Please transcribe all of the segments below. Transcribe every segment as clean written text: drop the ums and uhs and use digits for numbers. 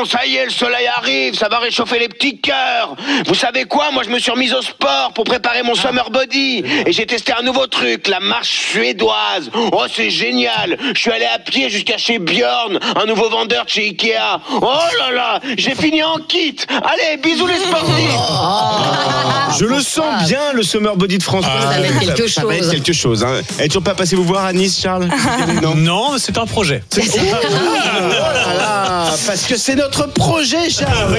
ça y est, le soleil arrive, ça va réchauffer les petits cœurs. Vous savez quoi, moi je me suis remise au sport pour préparer mon summer body. Et j'ai testé un nouveau truc, la marche suédoise. Oh, c'est génial. Je suis allé à pied jusqu'à chez Björn, un nouveau vendeur de chez Ikea. Oh là là, j'ai fini en kit. Allez, bisous les sportifs. Je le sens bien, le summer body de François. Ça va être quelque Ça va être quelque chose. Hein. Elle est toujours pas passé vous voir à Nice, Charles? Non, c'est un projet. Oh là là, parce que c'est notre projet, Charles.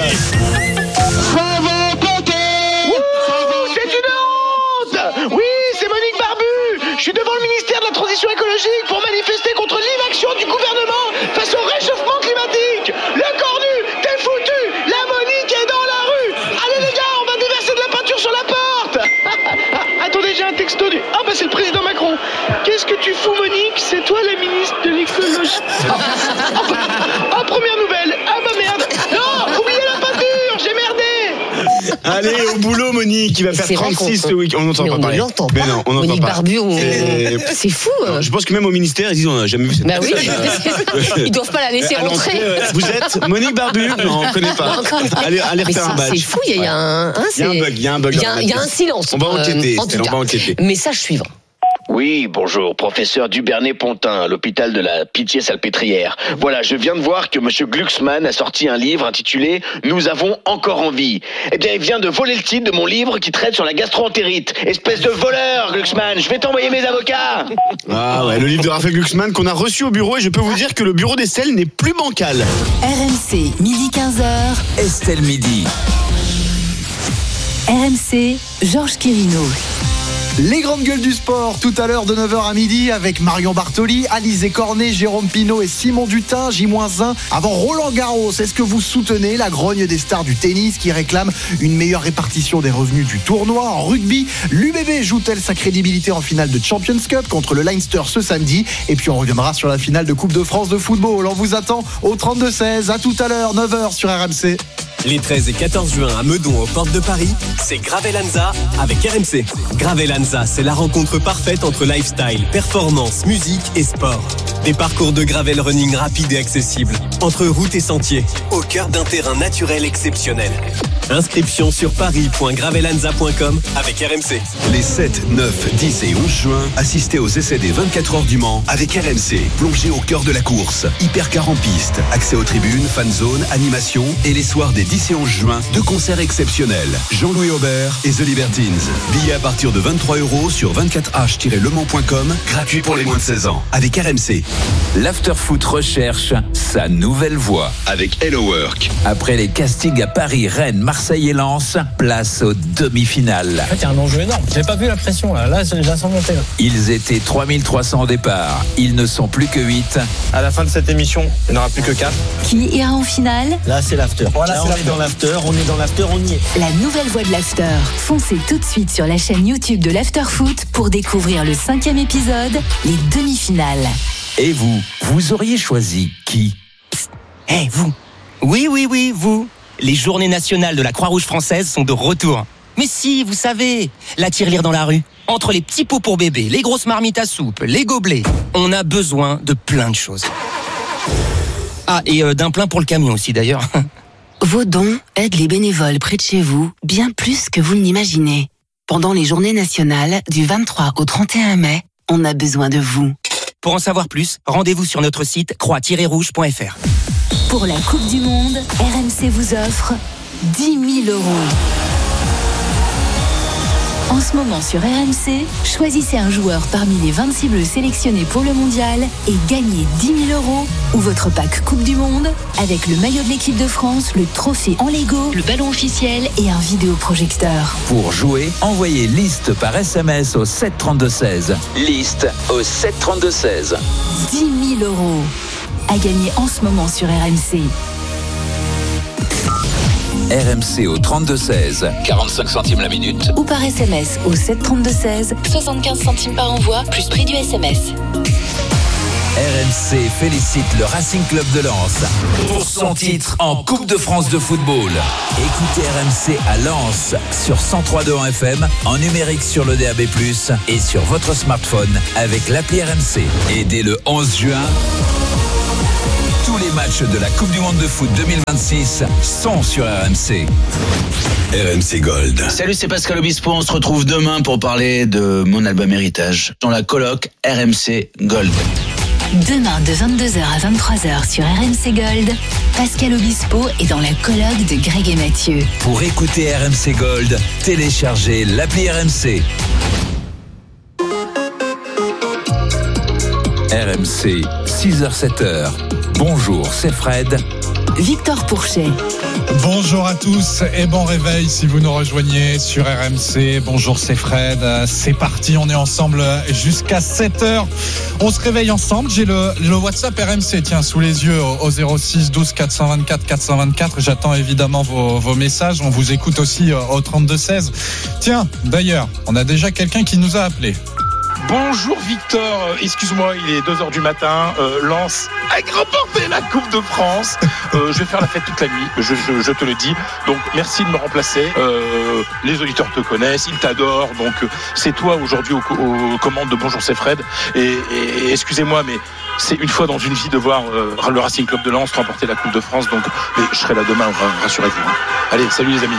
C'est une honte. Oui, c'est Monique Barbu. Je suis devant le ministère de la Transition écologique pour manifester contre l'inaction du gouvernement face au réchauffement climatique. Le cornu, t'es foutu. La Monique est dans la rue. Allez les gars, on va déverser de la peinture sur la porte. Attendez, j'ai un texto du... Ah bah c'est le président Macron. Qu'est-ce que tu fous, Monique? C'est toi la ministre de l'écologie. Ah, première nouvelle. Ah bah merde. Non, oubliez la peinture, j'ai merdé. Allez, au boulot, Monique. Il va faire 36 ce week-end. On n'entend pas parler. On ne l'entend Mais pas. non, on n'entend Monique pas. Barbu, c'est fou. Je pense que même au ministère, ils disent on n'a jamais vu cette Bah oui, personne. ils doivent pas la laisser À rentrer. l'entrée, vous êtes Monique Barbu? Non, on ne connaît pas. Allez Mais refaire un badge. c'est fou, il y a un bug. Il y a un bug. Il y a un silence. On va enquêter. En tout On cas. va enquêter. Message suivant. Oui, bonjour, professeur Dubernay-Pontin, à l'hôpital de la Pitié-Salpêtrière. Voilà, je viens de voir que monsieur Glucksmann a sorti un livre intitulé « Nous avons encore envie ». Eh bien, il vient de voler le titre de mon livre qui traite sur la gastro-entérite. Espèce de voleur, Glucksmann, je vais t'envoyer mes avocats. Ah ouais, le livre de Raphaël Glucksmann qu'on a reçu au bureau et je peux vous dire que le bureau d'Estelle n'est plus bancal. RMC, midi 15h. Estelle Midi. RMC, Georges Quirino. Les grandes gueules du sport, tout à l'heure de 9h à midi avec Marion Bartoli, Alizé Cornet, Jérôme Pinault et Simon Dutin, J-1 avant Roland Garros. Est-ce que vous soutenez la grogne des stars du tennis qui réclament une meilleure répartition des revenus du tournoi? En rugby, l'UBB joue-t-elle sa crédibilité en finale de Champions Cup contre le Leinster ce samedi? Et puis on reviendra sur la finale de Coupe de France de football. On vous attend au 32-16. À tout à l'heure, 9h sur RMC. Les 13 et 14 juin à Meudon aux portes de Paris, c'est Gravelanza avec RMC. Gravelanza, c'est la rencontre parfaite entre lifestyle, performance, musique et sport. Des parcours de gravel running rapides et accessibles, entre routes et sentiers, au cœur d'un terrain naturel exceptionnel. Inscription sur paris.gravelanza.com avec RMC. Les 7, 9, 10 et 11 juin, assistez aux essais des 24 heures du Mans avec RMC. Plongez au cœur de la course. Hypercar en piste, accès aux tribunes, fan zone, animation et les soirs des 10 et 11 juin, 2 concerts exceptionnels. Jean-Louis Aubert et The Libertines. Billets à partir de 23 € sur 24h-lemans.com, gratuit pour les moins de 16 ans. Avec RMC. L'Afterfoot recherche sa nouvelle voix. Avec Hello Work. Après les castings à Paris, Rennes, Marseille et Lens, place aux demi-finales. En fait, il y a un enjeu énorme. J'avais pas vu la pression là. Là, je la sens monter. Ils étaient 3300 au départ. Ils ne sont plus que 8. À la fin de cette émission, il n'y en aura plus que 4. Qui ira en finale? Là, c'est l'after. Voilà, là, on est dans l'after. On est dans l'after. On y est. La nouvelle voix de l'After. Foncez tout de suite sur la chaîne YouTube de l'Afterfoot pour découvrir le 5e épisode, les demi-finales. Et vous auriez choisi qui? Eh, vous. Oui, vous. Les journées nationales de la Croix-Rouge française sont de retour. Mais si, vous savez, la tirelire dans la rue. Entre les petits pots pour bébé, les grosses marmites à soupe, les gobelets, on a besoin de plein de choses. Ah, et d'un plein pour le camion aussi d'ailleurs. Vos dons aident les bénévoles près de chez vous bien plus que vous ne l'imaginez. Pendant les journées nationales du 23 au 31 mai, on a besoin de vous. Pour en savoir plus, rendez-vous sur notre site croix-rouge.fr. Pour la Coupe du Monde, RMC vous offre 10 000 €. En ce moment sur RMC, choisissez un joueur parmi les 26 bleus sélectionnés pour le mondial et gagnez 10 000 € ou votre pack Coupe du Monde avec le maillot de l'équipe de France, le trophée en Lego, le ballon officiel et un vidéoprojecteur. Pour jouer, envoyez liste par SMS au 732-16. Liste au 732-16. 10 000 € à gagner en ce moment sur RMC. RMC au 32-16, 45 centimes la minute. Ou par SMS au 732-16, 75 centimes par envoi, plus prix du SMS. RMC félicite le Racing Club de Lens pour son titre en Coupe de France de football. Écoutez RMC à Lens sur 103.2 en FM, en numérique sur le DAB+, et sur votre smartphone avec l'appli RMC. Et dès le 11 juin, Tous les matchs de la Coupe du Monde de foot 2026 sont sur RMC. RMC Gold. Salut, c'est Pascal Obispo. On se retrouve demain pour parler de mon album Héritage dans la coloc RMC Gold. Demain de 22h à 23h sur RMC Gold, Pascal Obispo est dans la colloque de Greg et Mathieu. Pour écouter RMC Gold, téléchargez l'appli RMC. RMC, 6h-7h. Bonjour, c'est Fred. Victor Pourchet. Bonjour à tous et bon réveil si vous nous rejoignez sur RMC. Bonjour, c'est Fred. C'est parti, on est ensemble jusqu'à 7h. On se réveille ensemble. J'ai le WhatsApp RMC, tiens, sous les yeux au 06 12 424 424. J'attends évidemment vos messages. On vous écoute aussi au 32 16. Tiens, d'ailleurs, on a déjà quelqu'un qui nous a appelé. Bonjour Victor, excuse-moi, il est 2h du matin, Lens a remporté la Coupe de France. Je vais faire la fête toute la nuit, je te le dis. Donc merci de me remplacer. Les auditeurs te connaissent, ils t'adorent. Donc c'est toi aujourd'hui aux commandes de Bonjour c'est Fred. Et excusez-moi, mais c'est une fois dans une vie de voir le Racing Club de Lens remporter la Coupe de France. Donc je serai là demain, rassurez-vous. Allez, salut les amis.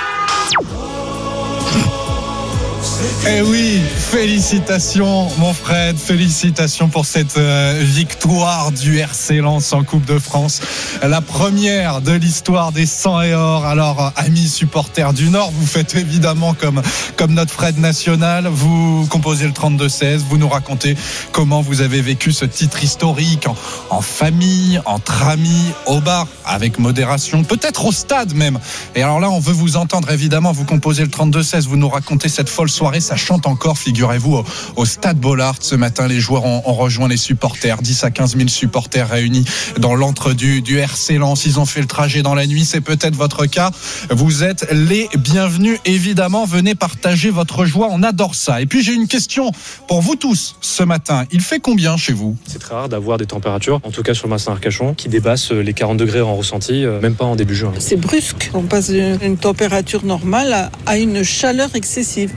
Eh oui, félicitations mon Fred, félicitations pour cette victoire du RC Lens en Coupe de France. La première de l'histoire des 100 et or. Alors, amis supporters du Nord, vous faites évidemment comme notre Fred national. Vous composez le 32-16, vous nous racontez comment vous avez vécu ce titre historique en famille, entre amis, au bar, avec modération, peut-être au stade même. Et alors là, on veut vous entendre évidemment, vous composez le 32-16, vous nous racontez cette folle soirée. Ça chante encore, figurez-vous, au Stade Bollaert. Ce matin, les joueurs ont rejoint les supporters. 10 à 15 000 supporters réunis dans l'antre du RC Lens. Ils ont fait le trajet dans la nuit. C'est peut-être votre cas. Vous êtes les bienvenus. Évidemment, venez partager votre joie. On adore ça. Et puis, j'ai une question pour vous tous ce matin. Il fait combien chez vous ? C'est très rare d'avoir des températures, en tout cas sur le bassin Arcachon, qui dépassent les 40 degrés en ressenti, même pas en début juin. C'est brusque. On passe d'une température normale à une chaleur excessive.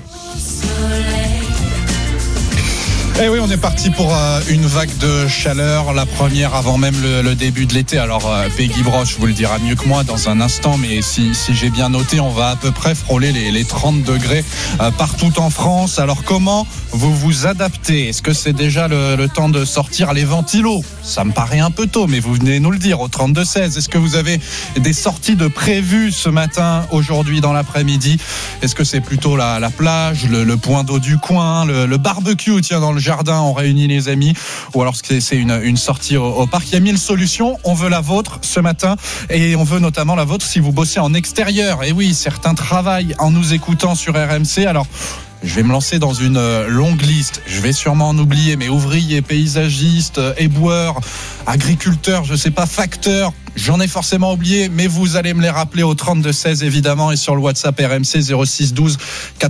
Eh oui, on est parti pour une vague de chaleur, la première avant même le début de l'été. Alors Peggy Broche vous le dira mieux que moi dans un instant, mais si j'ai bien noté, on va à peu près frôler les 30 degrés partout en France. Alors comment vous vous adaptez ? Est-ce que c'est déjà le temps de sortir les ventilos ? Ça me paraît un peu tôt, mais vous venez nous le dire au 32-16. Est-ce que vous avez des sorties de prévues ce matin, aujourd'hui, dans l'après-midi ? Est-ce que c'est plutôt la plage, le point d'eau du coin, le barbecue, tiens, dans le jardin, on réunit les amis, ou alors c'est une sortie au parc? Il y a 1000 solutions. On veut la vôtre ce matin, et on veut notamment la vôtre si vous bossez en extérieur. Et oui, certains travaillent en nous écoutant sur RMC. Alors, je vais me lancer dans une longue liste. Je vais sûrement en oublier, mais ouvriers, paysagistes, éboueurs, agriculteurs, je sais pas, facteurs. J'en ai forcément oublié, mais vous allez me les rappeler au 32-16 évidemment, et sur le WhatsApp RMC 06 12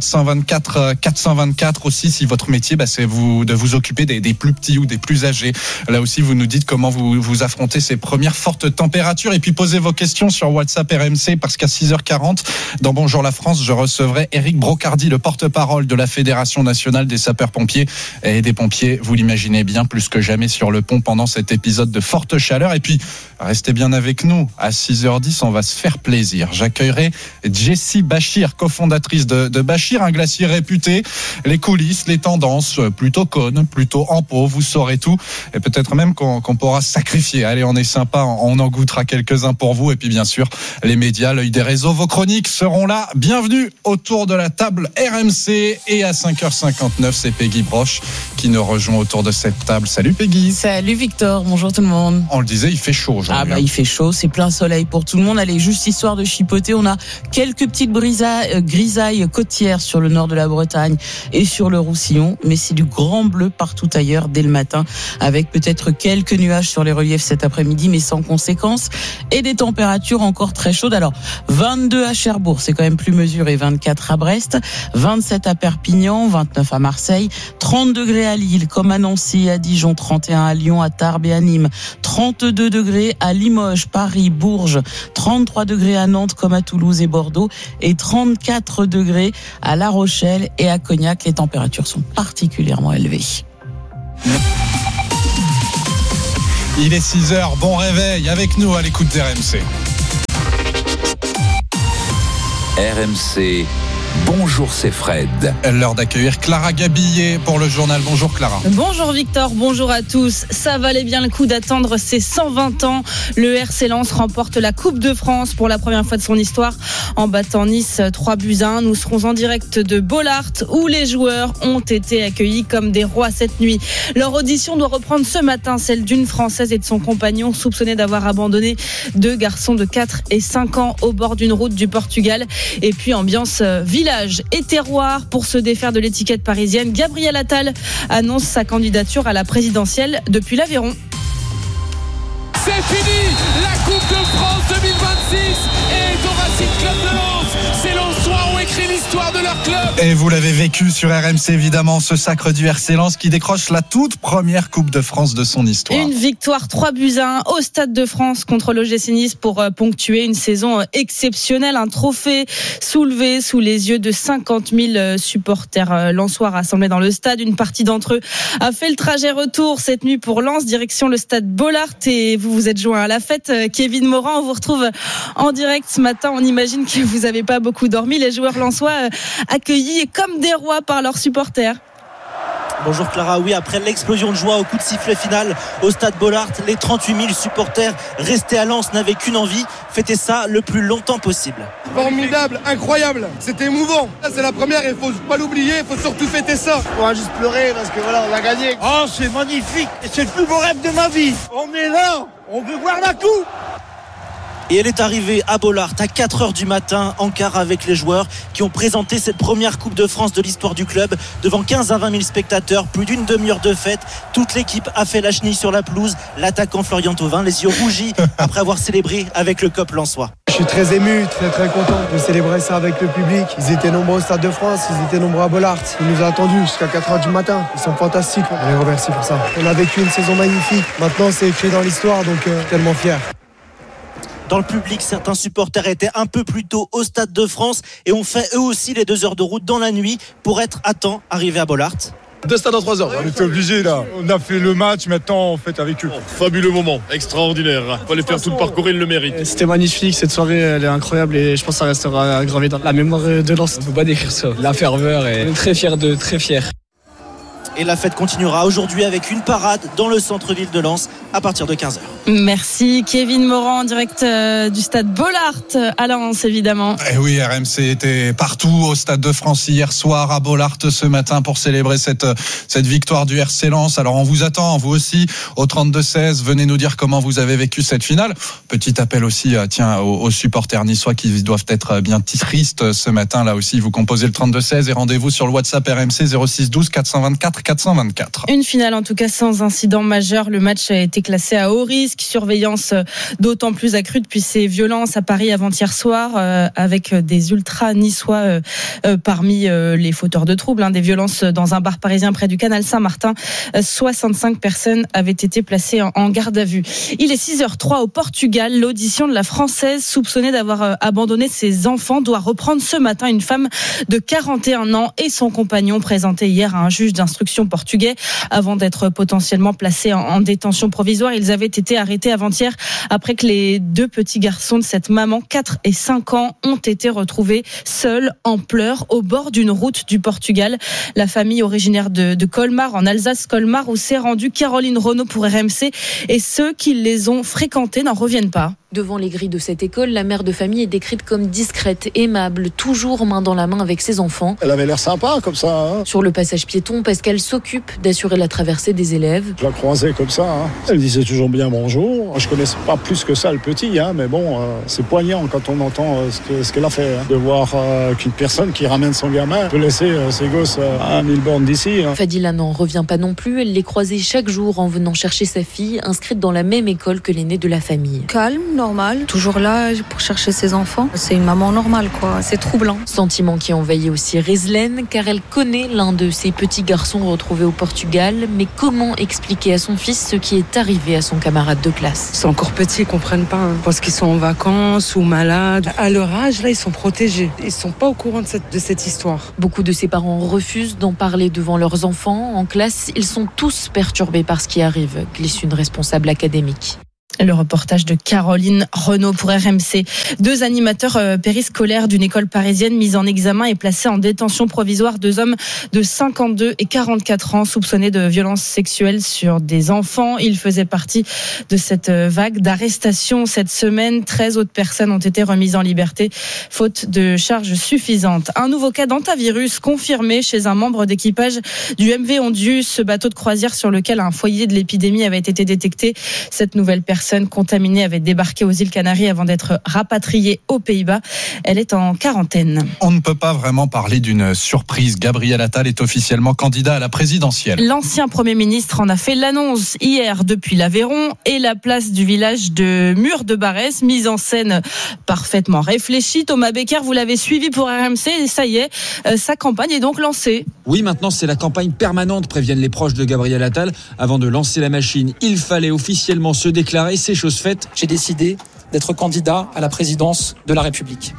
424 424 aussi, si votre métier c'est de vous occuper des plus petits ou des plus âgés. Là aussi, vous nous dites comment vous affrontez ces premières fortes températures, et puis posez vos questions sur WhatsApp RMC, parce qu'à 6h40 dans Bonjour la France, je recevrai Éric Brocardi, le porte-parole de la Fédération nationale des sapeurs-pompiers et des pompiers. Vous l'imaginez bien, plus que jamais sur le pont pendant cet épisode de forte chaleur. Et puis restez bien avec nous, à 6h10, on va se faire plaisir. J'accueillerai Jessie Bachir, cofondatrice de Bachir, un glacier réputé. Les coulisses, les tendances, plutôt cône, plutôt en pot, vous saurez tout. Et peut-être même qu'on pourra sacrifier. Allez, on est sympa, on en goûtera quelques-uns pour vous. Et puis bien sûr, les médias, l'œil des réseaux, vos chroniques seront là. Bienvenue autour de la table RMC. Et à 5h59, c'est Peggy Broche qui nous rejoint autour de cette table. Salut Peggy. Salut Victor, bonjour tout le monde. On le disait, il fait chaud aujourd'hui. Il fait chaud, c'est plein soleil pour tout le monde. Allez, juste histoire de chipoter, on a quelques petites grisailles côtières sur le nord de la Bretagne et sur le Roussillon, mais c'est du grand bleu partout ailleurs dès le matin, avec peut-être quelques nuages sur les reliefs cet après-midi, mais sans conséquence, et des températures encore très chaudes. Alors, 22 à Cherbourg, c'est quand même plus mesuré, 24 à Brest, 27 à Perpignan, 29 à Marseille, 30 degrés à Lille, comme à Nancy, à Dijon, 31 à Lyon, à Tarbes et à Nîmes, 32 degrés à Limoges, Paris, Bourges, 33 degrés à Nantes comme à Toulouse et Bordeaux, et 34 degrés à La Rochelle et à Cognac. Les températures sont particulièrement élevées. Il est 6h, bon réveil avec nous à l'écoute d'RMC. RMC, bonjour, c'est Fred. L'heure d'accueillir Clara Gabillet pour le journal. Bonjour Clara. Bonjour Victor, bonjour à tous. Ça valait bien le coup d'attendre ses 120 ans. Le RC Lens remporte la Coupe de France pour la première fois de son histoire en battant Nice 3-1. Nous serons en direct de Bollaert où les joueurs ont été accueillis comme des rois cette nuit. Leur audition doit reprendre ce matin, celle d'une Française et de son compagnon soupçonnés d'avoir abandonné 2 garçons de 4 et 5 ans au bord d'une route du Portugal. Et puis ambiance village et terroir pour se défaire de l'étiquette parisienne. Gabriel Attal annonce sa candidature à la présidentielle depuis l'Aveyron. C'est fini, la Coupe de France 2026 est au Racing Club de Lens. Ces Lensois ont écrit l'histoire de leur club. Et vous l'avez vécu sur RMC évidemment, ce sacre du RC Lens qui décroche la toute première Coupe de France de son histoire. Une victoire 3-1 au Stade de France contre l'OGC Nice pour ponctuer une saison exceptionnelle. Un trophée soulevé sous les yeux de 50 000 supporters lensois rassemblés dans le stade. Une partie d'entre eux a fait le trajet retour cette nuit pour Lens, direction le stade Bollaert. Et vous êtes joint à la fête. Kevin Morand, on vous retrouve en direct ce matin. On imagine que vous n'avez pas beaucoup dormi. Les joueurs lensois accueillis comme des rois par leurs supporters. Bonjour Clara, oui, après l'explosion de joie au coup de sifflet final au stade Bollaert, les 38 000 supporters restés à Lens n'avaient qu'une envie, fêter ça le plus longtemps possible. Formidable, incroyable, c'était émouvant. Là, c'est la première et il faut pas l'oublier, il faut surtout fêter ça. On va juste pleurer parce que voilà, on a gagné. Oh, c'est magnifique, c'est le plus beau rêve de ma vie. On est là, on veut voir la coupe. Et elle est arrivée à Bollaert à 4h du matin en quart avec les joueurs qui ont présenté cette première Coupe de France de l'histoire du club devant 15 à 20 000 spectateurs, plus d'une demi-heure de fête. Toute l'équipe a fait la chenille sur la pelouse. L'attaquant Florian Thauvin, les yeux rougis après avoir célébré avec le COP lensois. Je suis très ému, très content de célébrer ça avec le public. Ils étaient nombreux au Stade de France, ils étaient nombreux à Bollaert. Ils nous ont attendus jusqu'à 4h du matin. Ils sont fantastiques, on les remercie pour ça. On a vécu une saison magnifique. Maintenant, c'est écrit dans l'histoire, donc tellement fier. Dans le public, certains supporters étaient un peu plus tôt au Stade de France et ont fait eux aussi les 2 heures de route dans la nuit pour être à temps arrivés à Bollaert. 2 stades en 3 heures. On était obligés là. On a fait le match, maintenant on fête avec eux. Fabuleux moment, extraordinaire. Il fallait faire tout le parcours, il le mérite. C'était magnifique, cette soirée elle est incroyable et je pense que ça restera gravé dans la mémoire de Lens. On ne peut pas décrire ça. La ferveur est très fier très fier. Et la fête continuera aujourd'hui avec une parade dans le centre-ville de Lens à partir de 15h. Merci Kevin Morand en direct du stade Bollaert à Lens évidemment. Et oui, RMC était partout au Stade de France hier soir, à Bollaert ce matin pour célébrer cette victoire du RC Lens. Alors on vous attend, vous aussi, au 32-16. Venez nous dire comment vous avez vécu cette finale. Petit appel aussi aux supporters niçois qui doivent être bien tristes ce matin. Là aussi, vous composez le 32-16 et rendez-vous sur le WhatsApp RMC 06 12 424 424. Une finale en tout cas sans incident majeur. Le match a été classé à haut risque. Surveillance d'autant plus accrue depuis ces violences à Paris avant-hier soir avec des ultras niçois parmi les fauteurs de troubles. Des violences dans un bar parisien près du canal Saint-Martin. 65 personnes avaient été placées en garde à vue. Il est 6h03 au Portugal. L'audition de la Française soupçonnée d'avoir abandonné ses enfants doit reprendre ce matin. Une femme de 41 ans et son compagnon présentés hier à un juge d'instruction portugais avant d'être potentiellement placés en détention provisoire. Ils avaient été arrêtés avant-hier après que les 2 petits garçons de cette maman, 4 et 5 ans, ont été retrouvés seuls en pleurs au bord d'une route du Portugal. La famille originaire de Colmar, en Alsace-Colmar, où s'est rendue Caroline Renaud pour RMC, et ceux qui les ont fréquentés n'en reviennent pas. Devant les grilles de cette école, la mère de famille est décrite comme discrète, aimable, toujours main dans la main avec ses enfants. Elle avait l'air sympa comme ça. Sur le passage piéton, parce qu'elle s'occupe d'assurer la traversée des élèves. Je la croisais comme ça. Elle disait toujours bien bonjour. Je connaissais pas plus que ça le petit, mais bon, c'est poignant quand on entend ce qu'elle a fait. De voir qu'une personne qui ramène son gamin peut laisser ses gosses à 1000 bornes d'ici. Fadila n'en revient pas non plus. Elle les croisait chaque jour en venant chercher sa fille, inscrite dans la même école que l'aîné de la famille. Calme, normale, toujours là pour chercher ses enfants. C'est une maman normale, quoi. C'est troublant. Sentiment qui envahit aussi Rizlen, car elle connaît l'un de ses petits garçons retrouvés au Portugal. Mais comment expliquer à son fils ce qui est arrivé à son camarade de classe? Ils sont encore petits, ils comprennent pas. Parce qu'ils sont en vacances ou malades. À leur âge, là, ils sont protégés. Ils sont pas au courant de cette histoire. Beaucoup de ses parents refusent d'en parler devant leurs enfants. En classe, ils sont tous perturbés par ce qui arrive, glisse une responsable académique. Le reportage de Caroline Renaud pour RMC. 2 animateurs périscolaires d'une école parisienne mis en examen et placés en détention provisoire. 2 hommes de 52 et 44 ans soupçonnés de violences sexuelles sur des enfants. Ils faisaient partie de cette vague d'arrestations cette semaine. 13 autres personnes ont été remises en liberté, faute de charges suffisantes. Un nouveau cas d'hantavirus confirmé chez un membre d'équipage du MV Ondius, ce bateau de croisière sur lequel un foyer de l'épidémie avait été détecté. Cette nouvelle personne contaminée avait débarqué aux îles Canaries avant d'être rapatriée aux Pays-Bas. Elle est en quarantaine. On ne peut pas vraiment parler d'une surprise. Gabriel Attal est officiellement candidat à la présidentielle. L'ancien Premier ministre en a fait l'annonce hier depuis l'Aveyron et la place du village de Mur-de-Barès, mise en scène parfaitement réfléchie. Thomas Becker, vous l'avez suivi pour RMC et ça y est, sa campagne est donc lancée. Oui, maintenant c'est la campagne permanente, préviennent les proches de Gabriel Attal. Avant de lancer la machine, il fallait officiellement se déclarer. C'est chose faite. J'ai décidé d'être candidat à la présidence de la République.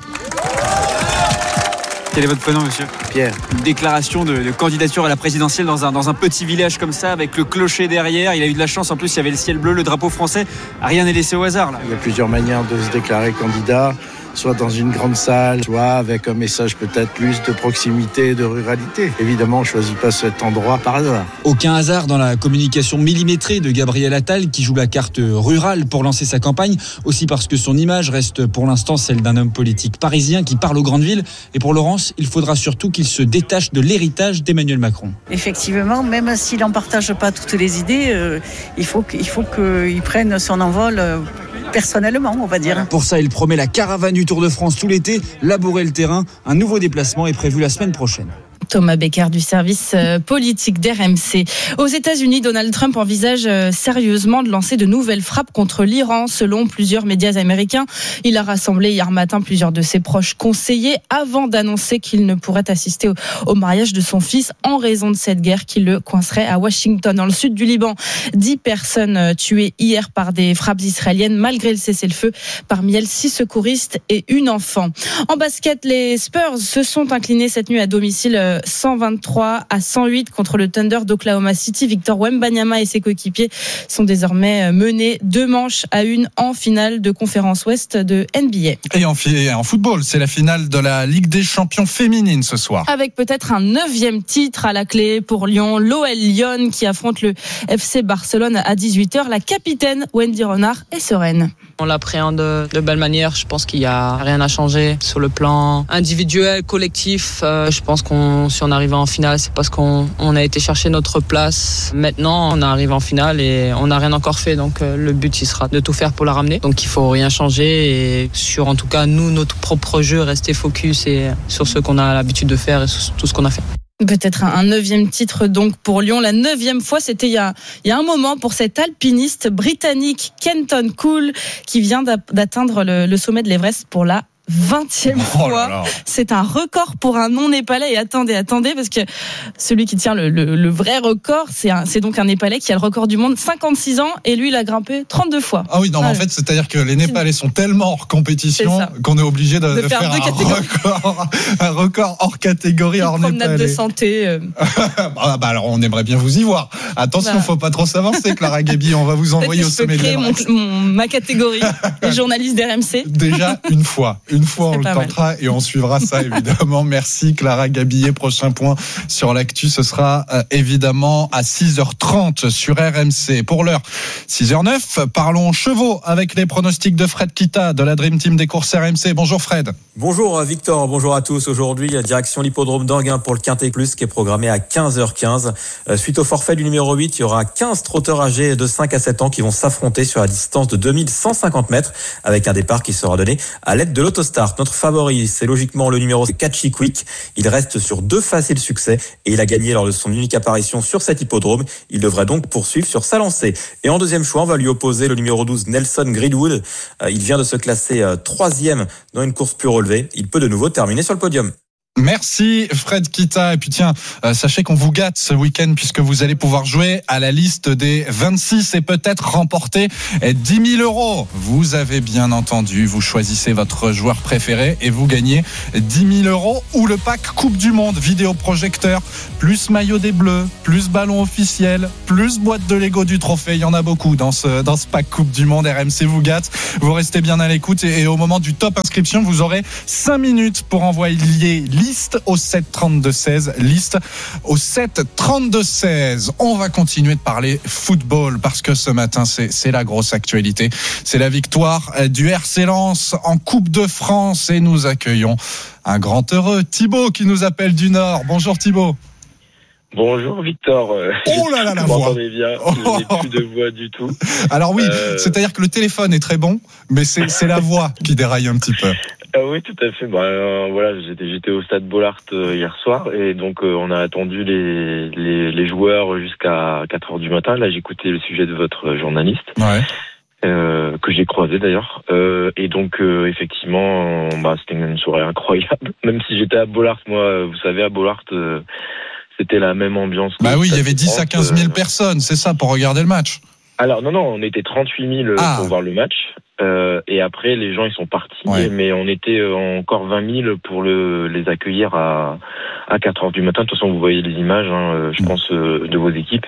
Quel est votre prénom, monsieur? Pierre. Une déclaration de candidature à la présidentielle dans un petit village comme ça, avec le clocher derrière. Il a eu de la chance, en plus il y avait le ciel bleu, le drapeau français. Rien n'est laissé au hasard là. Il y a plusieurs manières de se déclarer candidat, soit dans une grande salle, soit avec un message peut-être plus de proximité, de ruralité. Évidemment, on ne choisit pas cet endroit par hasard. Aucun hasard dans la communication millimétrée de Gabriel Attal qui joue la carte rurale pour lancer sa campagne, aussi parce que son image reste pour l'instant celle d'un homme politique parisien qui parle aux grandes villes. Et pour Laurence, il faudra surtout qu'il se détache de l'héritage d'Emmanuel Macron. Effectivement, même s'il n'en partage pas toutes les idées, il faut qu'il prenne son envol personnellement, on va dire. Pour ça, il promet la caravane du Tour de France tout l'été, labourer le terrain. Un nouveau déplacement est prévu la semaine prochaine. Thomas Becker du service politique d'RMC. Aux États-Unis, Donald Trump envisage sérieusement de lancer de nouvelles frappes contre l'Iran, selon plusieurs médias américains. Il a rassemblé hier matin plusieurs de ses proches conseillers avant d'annoncer qu'il ne pourrait assister au mariage de son fils en raison de cette guerre qui le coincerait à Washington, dans le sud du Liban. 10 personnes tuées hier par des frappes israéliennes malgré le cessez-le-feu. Parmi elles, 6 secouristes et une enfant. En basket, les Spurs se sont inclinés cette nuit à domicile 123-108 contre le Thunder d'Oklahoma City. Victor Wembanyama et ses coéquipiers sont désormais menés 2-1 en finale de conférence Ouest de NBA. Et en football, c'est la finale de la Ligue des Champions féminine ce soir. Avec peut-être un 9e titre à la clé pour Lyon. L'OL Lyon qui affronte le FC Barcelone à 18h. La capitaine Wendy Renard est sereine. On l'appréhende de belle manière. Je pense qu'il n'y a rien à changer sur le plan individuel, collectif. Je pense si on arrive en finale, c'est parce qu'on a été chercher notre place. Maintenant, on arrive en finale et on n'a rien encore fait. Donc le but, il sera de tout faire pour la ramener. Donc il ne faut rien changer et sur, en tout cas, nous, notre propre jeu, rester focus et sur ce qu'on a l'habitude de faire et sur tout ce qu'on a fait. Peut-être un 9e titre donc pour Lyon. La 9e fois, c'était il y a un moment pour cet alpiniste britannique Kenton Cool qui vient d'atteindre le sommet de l'Everest pour la 20e fois. C'est un record pour un non-népalais. Et attendez, parce que celui qui tient le vrai record, c'est donc un népalais qui a le record du monde, 56 ans, et lui, il a grimpé 32 fois. Ah oui, non, mais en fait, c'est-à-dire que les Népalais sont tellement hors compétition qu'on est obligé de faire un record hors catégorie, hors népalais. Promenade de santé. Alors, on aimerait bien vous y voir. Attention, faut pas trop s'avancer, Clara Gabi, on va vous envoyer au sommet de l'Everest. Ma catégorie, les journalistes d'RMC. Déjà, une fois, on le tentera et on suivra ça évidemment. Merci Clara Gabillet. Prochain point sur l'actu, ce sera évidemment à 6h30 sur RMC. Pour l'heure, 6h09, parlons chevaux avec les pronostics de Fred Kita de la Dream Team des courses RMC. Bonjour Fred. Bonjour Victor, bonjour à tous. Aujourd'hui, direction l'hippodrome d'Anguin pour le Quintet Plus qui est programmé à 15h15. Suite au forfait du numéro 8, il y aura 15 trotteurs âgés de 5 à 7 ans qui vont s'affronter sur la distance de 2150 mètres avec un départ qui sera donné à l'aide de l'autostart. start, notre favori, c'est logiquement le numéro 4 Chiquick. Il reste sur 2 faciles succès et il a gagné lors de son unique apparition sur cet hippodrome. Il devrait donc poursuivre sur sa lancée. Et en deuxième choix, on va lui opposer le numéro 12 Nelson Greenwood. Il vient de se classer 3e dans une course plus relevée. Il peut de nouveau terminer sur le podium. Merci Fred Kita. Et puis tiens, sachez qu'on vous gâte ce week-end puisque vous allez pouvoir jouer à la liste des 26 et peut-être remporter 10 000 €. Vous avez bien entendu, vous choisissez votre joueur préféré et vous gagnez 10 000 € ou le pack Coupe du Monde, vidéoprojecteur, plus maillot des Bleus, plus ballon officiel, plus boîte de Lego du trophée. Il y en a beaucoup dans ce pack Coupe du Monde. RMC vous gâte. Vous restez bien à l'écoute et au moment du top inscription, vous aurez 5 minutes pour envoyer liste au 7 32 16, liste au 7 32 16. On va continuer de parler football parce que ce matin c'est la grosse actualité. C'est la victoire du RC Lens en Coupe de France et nous accueillons un grand heureux, Thibaut, qui nous appelle du Nord. Bonjour Thibaut. Bonjour Victor. Oh là là, la voix. Vous m'entendez bien, je n'ai plus de voix du tout. Alors oui, c'est-à-dire que le téléphone est très bon, mais c'est la voix qui déraille un petit peu. Oui, tout à fait. Voilà, j'étais au stade Bollaert hier soir et donc on a attendu les joueurs jusqu'à 4h du matin. Là, j'ai écouté le sujet de votre journaliste. Ouais. Que j'ai croisé d'ailleurs. Et donc effectivement, c'était une soirée incroyable. Même si j'étais à Bollaert, moi, vous savez, à Bollaert, c'était la même ambiance. Bah oui, il y avait 10 à 15 000 personnes, c'est ça, pour regarder le match. Alors non, on était 38 000 pour voir le match. Et après, les gens, ils sont partis. Ouais. Mais on était encore 20 000 pour les accueillir à 4 heures du matin. De toute façon, vous voyez les images, je pense, de vos équipes.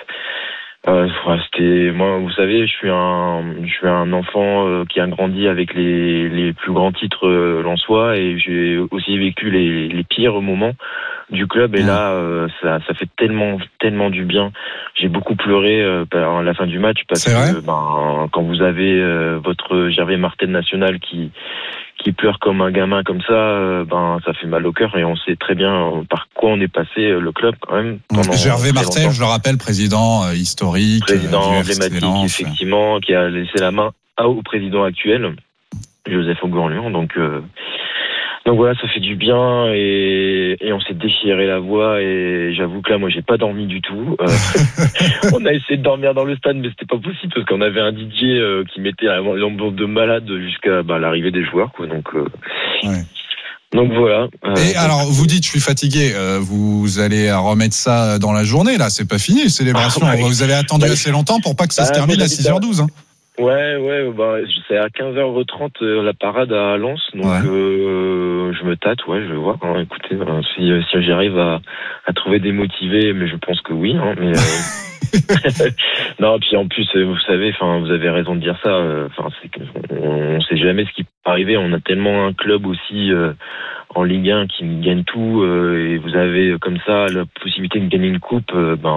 C'était, moi, vous savez, je suis un enfant qui a grandi avec les plus grands titres lensois et j'ai aussi vécu les pires moments du club et là ça fait tellement du bien. J'ai beaucoup pleuré à la fin du match parce que quand vous avez votre Gervais Martel national qui pleure comme un gamin comme ça, ça fait mal au cœur et on sait très bien par quoi on est passé le club quand même. Gervais Martel, je le rappelle, président historique, président emblématique effectivement, qui a laissé la main au président actuel, Joseph Augurlian. Donc voilà, ça fait du bien et on s'est déchiré la voix et j'avoue que là, moi, j'ai pas dormi du tout. On a essayé de dormir dans le stade, mais c'était pas possible parce qu'on avait un DJ qui mettait l'ambiance de malade jusqu'à l'arrivée des joueurs, quoi. Donc voilà. Et alors, vous dites, je suis fatigué. Vous allez remettre ça dans la journée, là. C'est pas fini, les célébrations. Vous avez attendu assez longtemps pour pas que ça se termine à 6h12. Ouais, c'est à 15h30 la parade à Lens, donc je me tâte, je vais voir. Écoutez, si j'arrive à trouver des motivés, mais je pense que oui. Mais non, puis en plus, vous savez, vous avez raison de dire ça. On sait jamais ce qui peut arriver. On a tellement un club aussi en Ligue 1 qui gagne tout, et vous avez comme ça la possibilité de gagner une coupe.